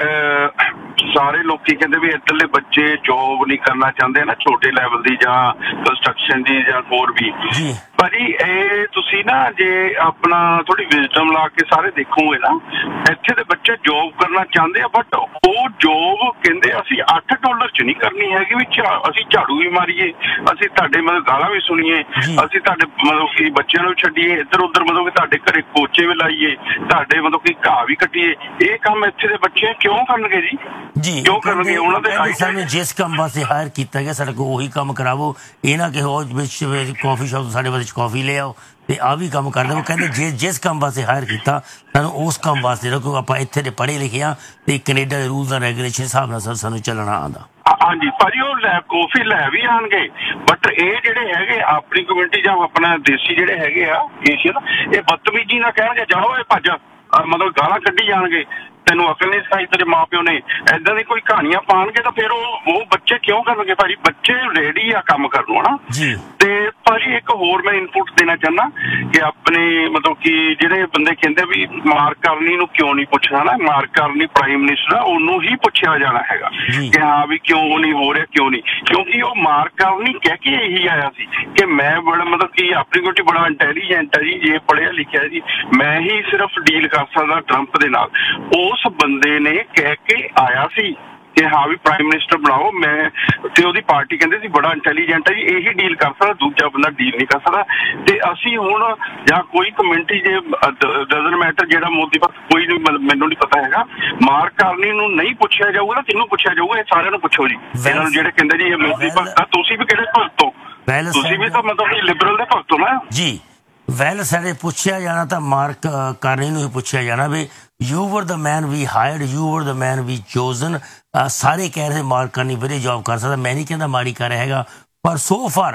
ਸਾਰੇ ਲੋਕੀ ਕਹਿੰਦੇ ਵੀ ਇੱਧਰਲੇ ਬੱਚੇ ਜੋਬ ਨਹੀਂ ਕਰਨਾ ਚਾਹੁੰਦੇ ਨਾ, ਛੋਟੇ ਲੈਵਲ ਦੀ ਜਾਂ ਕੰਸਟਰਕਸ਼ਨ ਦੀ ਜਾਂ ਹੋਰ ਵੀ। ਭਾਜੀ ਇਹ ਤੁਸੀਂ ਨਾ ਜੇ ਆਪਣਾ ਥੋੜੀ ਵਿਜ਼ਡਮ ਲਾ ਕੇ ਸਾਰੇ ਦੇਖੋਗੇ ਨਾ, ਇੱਥੇ ਦੇ ਬੱਚੇ ਜੋਬ ਕਰਨਾ ਚਾਹੁੰਦੇ ਆ, ਬਟ ਉਹ ਜੋਬ ਕਹਿੰਦੇ ਅਸੀਂ ਅੱਠ ਡਾਲਰ ਚ ਨਹੀਂ ਕਰਨੀ ਹੈਗੀ ਵੀ ਅਸੀਂ ਝਾੜੂ ਵੀ ਮਾਰੀਏ, ਅਸੀਂ ਤੁਹਾਡੇ ਮਤਲਬ ਗਾਲਾਂ ਵੀ ਸੁਣੀਏ, ਅਸੀਂ ਤੁਹਾਡੇ ਮਤਲਬ ਕਿ ਬੱਚਿਆਂ ਨੂੰ ਛੱਡੀਏ ਇੱਧਰ ਉੱਧਰ, ਮਤਲਬ ਕਿ ਤੁਹਾਡੇ ਘਰੇ ਪੋਚੇ ਵੀ ਲਾਈਏ, ਤੁਹਾਡੇ ਮਤਲਬ ਕਿ ਘਾਹ ਵੀ ਕੱਟੀਏ। ਇਹ ਕੰਮ ਇੱਥੇ ਦੇ ਬੱਚੇ ਕਿਉਂ ਕਰਨਗੇ ਜੀ? ਜੀ ਕਿਉਂ ਕਰਨਗੇ? ਉਹਨਾਂ ਦੇ ਸਾਨੂੰ ਜਿਸ ਕੰਮ ਵਾਸਤੇ ਹਾਇਰ ਕੀਤਾ ਗਿਆ ਸਾਡੇ ਕੋਲ ਉਹੀ ਕੰਮ ਕਰਾਵੋ। ਇਹ ਨਾ ਕਿ ਉਹ ਵਿੱਚ ਕਾਫੀ ਸ਼ਾਪ ਸਾਡੇ ਵਾਲੇ ਕਾਫੀ ਲੈ ਆਓ ਤੇ ਆਹ ਵੀ ਕੰਮ ਕਰ ਦੇਵੋ। ਕਹਿੰਦੇ ਜੇ ਜਿਸ ਕੰਮ ਵਾਸਤੇ ਹਾਇਰ ਕੀਤਾ ਸਾਨੂੰ ਉਸ ਕੰਮ ਵਾਸਤੇ ਰੱਖੋ। ਆਪਾਂ ਇੱਥੇ ਦੇ ਪੜ੍ਹੇ ਲਿਖੇ ਹਾਂ ਤੇ ਕੈਨੇਡਾ ਦੇ ਰੂਲਸ ਐਂਡ ਰੈਗੂਲੇਸ਼ਨ ਹਿਸਾਬ ਨਾਲ ਸਰ ਸਾਨੂੰ ਚੱਲਣਾ ਆਉਂਦਾ। ਹਾਂਜੀ ਭਾਜੀ, ਉਹ ਲੈ ਕਾਫੀ ਲੈ ਵੀ ਆਉਣਗੇ, ਬਟ ਇਹ ਜਿਹੜੇ ਹੈਗੇ ਆਪਣੀ ਕਮਿਊਨਿਟੀ ਜਾਂ ਆਪਣਾ ਦੇਸੀ ਜਿਹੜੇ ਹੈਗੇ ਆ ਏਸ਼ੀਅਨ, ਇਹ ਬਦਤਮੀਜੀ ਨਾਲ ਕਹਿਣਗੇ ਜਾਓ ਇਹ ਭੱਜ, ਮਤਲਬ ਗਾਲਾਂ ਕੱਢੀ ਜਾਣਗੇ, ਤੈਨੂੰ ਅਕਲ ਨਹੀਂ ਸਿਖਾਈ ਤੇਰੇ ਮਾਂ ਪਿਓ ਨੇ, ਏਦਾਂ ਦੀ ਕੋਈ ਕਹਾਣੀਆਂ ਪਾਉਣਗੇ ਤਾਂ ਫਿਰ ਉਹ ਉਹ ਬੱਚੇ ਕਿਉਂ ਕਰਨਗੇ ਭਾਜੀ? ਬੱਚੇ ਰੈਡੀ ਆ ਕੰਮ ਕਰਨ ਨੂੰ, ਹਨਾ ਜੀ। ਤੇ ਭਾਜੀ ਇੱਕ ਹੋਰ ਮੈਂ ਇਨਪੁਟ ਦੇਣਾ ਚਾਹੁੰਦਾ ਕਿ ਆਪਣੇ ਮਤਲਬ ਕਿ ਜਿਹੜੇ ਬੰਦੇ ਕਹਿੰਦੇ ਵੀ ਮਾਰਕ ਕਰਨੀ ਨੂੰ ਕਿਉਂ ਨਹੀਂ ਪੁੱਛਣਾ ਨਾ, ਮਾਰਕ ਕਰਨੀ ਪ੍ਰਾਈਮ ਮਿਨਿਸਟਰ ਆ ਉਹਨੂੰ ਹੀ ਪੁੱਛਿਆ ਜਾਣਾ ਹੈਗਾ ਕਿ ਹਾਂ ਵੀ ਕਿਉਂ ਨਹੀਂ ਹੋ ਰਿਹਾ, ਕਿਉਂ ਨਹੀਂ? ਕਿਉਂਕਿ ਉਹ ਮਾਰਕ ਕਰਨੀ ਕਹਿ ਕੇ ਇਹੀ ਆਇਆ ਸੀ ਕਿ ਮੈਂ ਬੜਾ ਮਤਲਬ ਕਿ ਆਪਣੀ ਕੋਟੀ ਬੜਾ ਇੰਟੈਲੀਜੈਂਟ ਹੈ ਜੀ, ਜੇ ਪੜ੍ਹਿਆ ਲਿਖਿਆ ਜੀ, ਮੈਂ ਹੀ ਸਿਰਫ ਡੀਲ ਕਰ ਸਕਦਾ ਟਰੰਪ ਦੇ ਨਾਲ। ਉਸ ਬੰਦੇ ਨੇ ਕਹਿ ਕੇ ਆਇਆ ਸੀ ਕਿ ਹਾਂ ਵੀ ਪ੍ਰਾਈਮ ਮਿਨਿਸਟਰ ਬਣਾਓ ਮੈਂ, ਤੇ ਉਹਦੀ ਪਾਰਟੀ ਕਹਿੰਦੇ ਸੀ ਬੜਾ ਇੰਟੈਲੀਜੈਂਟ ਹੈ ਜੀ, ਇਹੀ ਡੀਲ ਕਰ ਸਕਦਾ, ਦੂਜਾ ਬੰਦਾ ਡੀਲ ਨਹੀਂ ਕਰ ਸਕਦਾ। ਤੇ ਅਸੀਂ ਹੁਣ ਜਾਂ ਕੋਈ ਕਮਿਊਨਿਟੀ ਜੇ ਡਜ਼ਨਟ ਮੈਟਰ ਜਿਹੜਾ ਮੋਦੀ ਪਰ ਕੋਈ ਨਹੀਂ, ਮੈਨੂੰ ਨਹੀਂ ਪਤਾ ਹੈਗਾ, ਮਾਰਕ ਕਰਨੀ ਨੂੰ ਨਹੀਂ ਪੁੱਛਿਆ ਜਾਊਗਾ ਨਾ, ਕਿਹਨੂੰ ਪੁੱਛਿਆ ਜਾਊਗਾ? ਇਹ ਸਾਰਿਆਂ ਨੂੰ ਪੁੱਛੋ ਜੀ, ਇਹਨਾਂ ਨੂੰ ਜਿਹੜੇ ਕਹਿੰਦੇ ਜੀ ਇਹ ਮੋਦੀ ਭਗਤ, ਤੁਸੀਂ ਵੀ ਕਿਹੜੇ ਭਗਤ ਹੋ? ਤੁਸੀਂ ਵੀ ਤਾਂ ਮਤਲਬ ਕਿ ਲਿਬਰਲ ਦੇ ਭਗਤ ਹੋ ਨਾ ਜੀ। ਵੈਲ ਸਾਡੇ ਪੁੱਛਿਆ ਜਾਣਾ ਤਾਂ ਮਾਰਕ ਕਰਨੀ ਨੂੰ ਹੀ ਪੁੱਛਿਆ ਜਾਣਾ ਵੀ you were the man we ਹਾਇਰਡ, you were ਦਾ ਮੈਨ ਵੀ ਚੋਜ਼ਨ। ਸਾਰੇ ਕਹਿ ਰਹੇ ਮਾਰਕ ਕਰਨੀ ਵਧੀਆ ਜੋਬ ਕਰ ਸਕਦਾ, ਮੈਂ ਨਹੀਂ ਕਹਿੰਦਾ ਮਾੜੀ ਕਰ ਰਿਹਾ ਹੈਗਾ, ਪਰ ਸੋ ਫਾਰ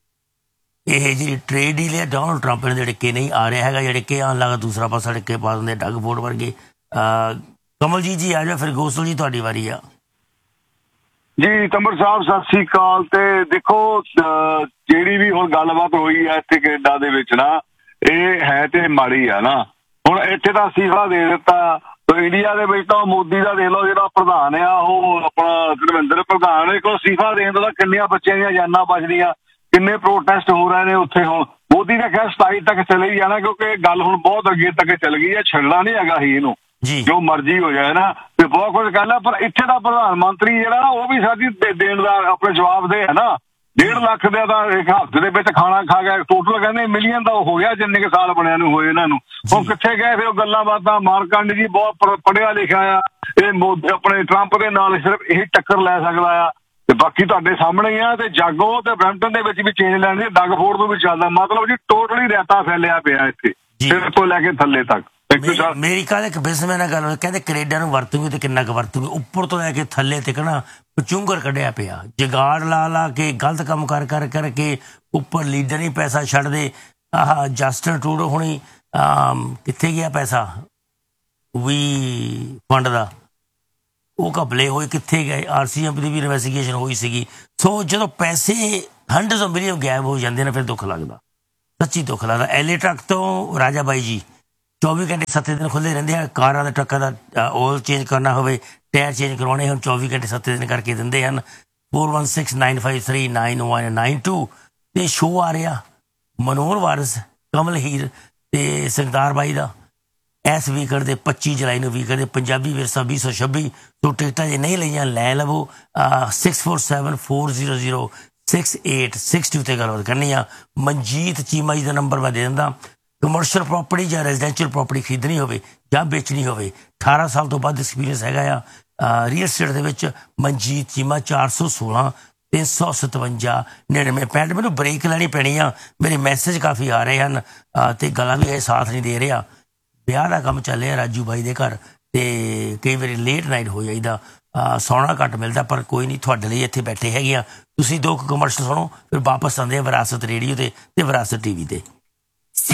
ਇਹ ਜਿਹੜੀ ਟ੍ਰੇਡ ਡੀਲ ਹੈ ਡੋਨਲਡ ਟਰੰਪ ਨੇ ਜਿਹੜੇ ਕਿ ਨਹੀਂ ਆ ਰਿਹਾ ਹੈਗਾ, ਜਿਹੜੇ ਕਿ ਆਉਣ ਲੱਗਾ ਦੂਸਰਾ ਪਾਸਾ ਡਿੱਕੇ ਪਾ ਦਿੰਦੇ ਡੱਗ ਫੋਰਡ ਵਰਗੇ। ਕਮਲਜੀਤ ਜੀ ਆ ਜਾਓ, ਫਿਰ ਗੋਸਲ ਜੀ ਤੁਹਾਡੀ ਵਾਰੀ ਆ ਜੀ। ਤੰਬਰ ਸਾਹਿਬ ਸਤਿ ਸ੍ਰੀ ਅਕਾਲ। ਤੇ ਦੇਖੋ ਜਿਹੜੀ ਵੀ ਹੁਣ ਗੱਲਬਾਤ ਹੋਈ ਹੈ ਇੱਥੇ ਕੈਨੇਡਾ ਦੇ ਵਿੱਚ ਨਾ, ਇਹ ਹੈ ਤੇ ਮਾੜੀ ਆ ਨਾ। ਹੁਣ ਇੱਥੇ ਤਾਂ ਅਸਤੀਫਾ ਦੇ ਦਿੱਤਾ, ਇੰਡੀਆ ਦੇ ਵਿੱਚ ਤਾਂ ਮੋਦੀ ਦਾ ਦੇਖ ਲਓ ਜਿਹੜਾ ਪ੍ਰਧਾਨ ਆ ਉਹ ਆਪਣਾ ਧਰਮਿੰਦਰ ਪ੍ਰਧਾਨ, ਕੋਲ ਅਸਤੀਫਾ ਦੇਣ ਤੋਂ ਤਾਂ ਕਿੰਨੀਆਂ ਬੱਚਿਆਂ ਦੀਆਂ ਜਾਨਾਂ ਬਚਦੀਆਂ, ਕਿੰਨੇ ਪ੍ਰੋਟੈਸਟ ਹੋ ਰਹੇ ਨੇ ਉੱਥੇ। ਹੁਣ ਮੋਦੀ ਨੇ ਖੈਰ ਸਤਾਈ ਤੱਕ ਚਲੇ ਹੀ ਜਾਣਾ ਕਿਉਂਕਿ ਇਹ ਗੱਲ ਹੁਣ ਬਹੁਤ ਅੱਗੇ ਤੱਕ ਚੱਲ ਗਈ ਹੈ, ਛੱਡਣਾ ਨਹੀਂ ਹੈਗਾ ਹੀ ਇਹਨੂੰ, ਜੋ ਮਰਜ਼ੀ ਹੋ ਜਾਏ ਨਾ, ਤੇ ਬਹੁਤ ਕੁਝ ਗੱਲ ਹੈ। ਪਰ ਇੱਥੇ ਦਾ ਪ੍ਰਧਾਨ ਮੰਤਰੀ ਜਿਹੜਾ ਉਹ ਵੀ ਸਾਡੀ ਦੇਣ ਦਾ ਆਪਣੇ ਜਵਾਬ ਦੇ ਹੈ ਨਾ। ਡੇਢ ਲੱਖ ਦਾ ਤਾਂ ਇੱਕ ਹਫ਼ਤੇ ਦੇ ਵਿੱਚ ਖਾਣਾ ਖਾ ਗਿਆ, ਟੋਟਲ ਕਹਿੰਦੇ ਮਿਲੀਅਨ ਦਾ ਹੋ ਗਿਆ ਜਿੰਨੇ ਕੁ ਸਾਲ ਬਣਿਆ ਨੂੰ ਹੋਏ ਇਹਨਾਂ ਨੂੰ। ਹੁਣ ਕਿੱਥੇ ਗਏ ਫਿਰ ਉਹ ਗੱਲਾਂ ਬਾਤਾਂ? ਮਾਰਕੰਡ ਜੀ ਬਹੁਤ ਪੜ੍ਹਿਆ ਲਿਖਿਆ ਆ, ਇਹ ਮੋਦੀ ਆਪਣੇ ਟਰੰਪ ਦੇ ਨਾਲ ਸਿਰਫ ਇਹ ਟੱਕਰ ਲੈ ਸਕਦਾ ਆ। ਤੇ ਬਾਕੀ ਤੁਹਾਡੇ ਸਾਹਮਣੇ ਹੀ ਆ। ਤੇ ਜਾਗੋ ਤੇ ਬਰੈਂਪਟਨ ਦੇ ਵਿੱਚ ਵੀ ਚੇਂਜ ਲੈਣ ਦੀ, ਡੱਗ ਫੋਰਡ ਤੋਂ ਵੀ ਚੱਲਦਾ, ਮਤਲਬ ਜੀ ਟੋਟਲੀ ਰੈਤਾ ਫੈਲਿਆ ਪਿਆ ਇੱਥੇ ਸਿਰ ਤੋਂ ਲੈ ਕੇ ਥੱਲੇ ਤੱਕ। ਮੇਰੀ ਕੱਲ ਇੱਕ ਬਿਜ਼ਨਸਮੈਨ ਨਾਲ ਗੱਲ ਹੋਈ, ਕਹਿੰਦੇ ਕੈਨੇਡਾ ਨੂੰ ਵਰਤੂਗੀ ਤੇ ਕਿੰਨਾ ਕੁ ਵਰਤੂਗੀ, ਉੱਪਰ ਤੋਂ ਲੈ ਕੇ ਥੱਲੇ ਤੱਕ ਨਾ ਚੁੰਗਰ ਕੱਢਿਆ ਪਿਆ, ਜਗਾੜ ਲਾ ਲਾ ਕੇ ਗਲਤ ਕੰਮ ਕਰ ਕਰ ਕਰਕੇ ਉੱਪਰ ਲੀਡਰ ਹੀ ਪੈਸਾ ਛੱਡਦੇ। ਆਹ ਜਸਟਨ ਟਰੂਡੋ ਹੁਣੀ ਕਿੱਥੇ ਗਿਆ ਪੈਸਾ ਵੀ ਫੰਡ ਦਾ? ਉਹ ਘਪਲੇ ਹੋਏ, ਕਿੱਥੇ ਗਏ, ਆਰਸੀਐਮ ਦੀ ਵੀ ਇਨਵੈਸਟੀਗੇਸ਼ਨ ਹੋਈ ਸੀਗੀ। ਸੋ ਜਦੋਂ ਪੈਸੇ ਹੰਡਰਡਸ ਆਫ ਮਿਲੀਅਨ ਗਾਇਬ ਹੋ ਜਾਂਦੇ ਨੇ ਫਿਰ ਦੁੱਖ ਲੱਗਦਾ, ਸੱਚੀ ਦੁੱਖ ਲੱਗਦਾ। ਐਲੇ ਟਰੱਕ ਤੋਂ ਰਾਜਾ ਬਾਈ ਜੀ ਚੌਵੀ ਘੰਟੇ ਸੱਤੇ ਦਿਨ ਖੁੱਲ੍ਹੇ ਰਹਿੰਦੇ ਆ। ਕਾਰਾਂ ਦੇ ਟਰੱਕਾਂ ਦਾ ਆਇਲ ਚੇਂਜ ਕਰਨਾ ਹੋਵੇ, ਟਾਇਰ ਚੇਂਜ ਕਰਵਾਉਣੇ ਹੁਣ ਚੌਵੀ ਘੰਟੇ ਸੱਤੇ ਦਿਨ ਕਰਕੇ ਦਿੰਦੇ ਹਨ। Four one six nine five three nine one nine to ਤੇ ਸ਼ੋਅ ਆ ਰਿਹਾ ਮਨੋਹਰ ਵਾਰਸ, ਕਮਲ ਹੀਰ ਤੇ ਸਰਦਾਰ ਬਾਈ ਦਾ ਇਸ ਵੀਕਐਂਡ ਦੇ ਪੱਚੀ ਜੁਲਾਈ ਨੂੰ ਵੀਕਐਂਡ ਦੇ ਪੰਜਾਬੀ ਵਿਰਸਾ ਵੀਹ ਸੌ ਛੱਬੀ। ਸੋ ਟਿਕਟਾਂ ਜੇ ਨਹੀਂ ਲਈਆਂ ਲੈ ਲਵੋ। Six four seven four zero zero six eight six to ਤੇ ਗੱਲਬਾਤ ਕਰਨੀ ਆ। ਮਨਜੀਤ ਚੀਮਾ ਜੀ ਦਾ ਨੰਬਰ ਮੈਂ ਦੇ ਦਿੰਦਾ। ਕਮਰਸ਼ੀਅਲ ਪ੍ਰੋਪਰਟੀ ਜਾਂ ਰੈਜ਼ੀਡੈਂਸ਼ੀਅਲ ਪ੍ਰੋਪਰਟੀ ਖਰੀਦਣੀ ਹੋਵੇ ਜਾਂ ਵੇਚਣੀ ਹੋਵੇ, ਅਠਾਰਾਂ ਸਾਲ ਤੋਂ ਵੱਧ ਐਕਸਪੀਰੀਅੰਸ ਹੈਗਾ ਆ ਰੀਅਲ ਸਟੇਟ ਦੇ ਵਿੱਚ। ਮਨਜੀਤ ਚੀਮਾ ਚਾਰ ਸੌ ਸੋਲਾਂ ਤਿੰਨ ਸੌ ਸਤਵੰਜਾ ਨੜਿਨਵੇਂ ਪੈਂਹਠ। ਮੈਨੂੰ ਬ੍ਰੇਕ ਲੈਣੀ ਪੈਣੀ ਆ, ਮੇਰੇ ਮੈਸੇਜ ਕਾਫੀ ਆ ਰਹੇ ਹਨ ਅਤੇ ਗਲਾ ਵੀ ਇਹ ਸਾਥ ਨਹੀਂ ਦੇ ਰਿਹਾ। ਵਿਆਹ ਦਾ ਕੰਮ ਚੱਲ ਰਿਹਾ ਰਾਜੂ ਬਾਈ ਦੇ ਘਰ ਅਤੇ ਕਈ ਵਾਰੀ ਲੇਟ ਨਾਈਟ ਹੋ ਜਾਈਦਾ, ਸੌਣਾ ਘੱਟ ਮਿਲਦਾ। ਪਰ ਕੋਈ ਨਹੀਂ, ਤੁਹਾਡੇ ਲਈ ਇੱਥੇ ਬੈਠੇ ਹੈਗੇ ਆ। ਤੁਸੀਂ ਦੋ ਕੁ ਕਮਰਸ਼ਲ ਸੁਣੋ, ਫਿਰ ਵਾਪਸ ਆਉਂਦੇ ਆ ਵਿਰਾਸਤ ਰੇਡੀਓ 'ਤੇ ਅਤੇ ਵਿਰਾਸਤ ਟੀ ਵੀ 'ਤੇ।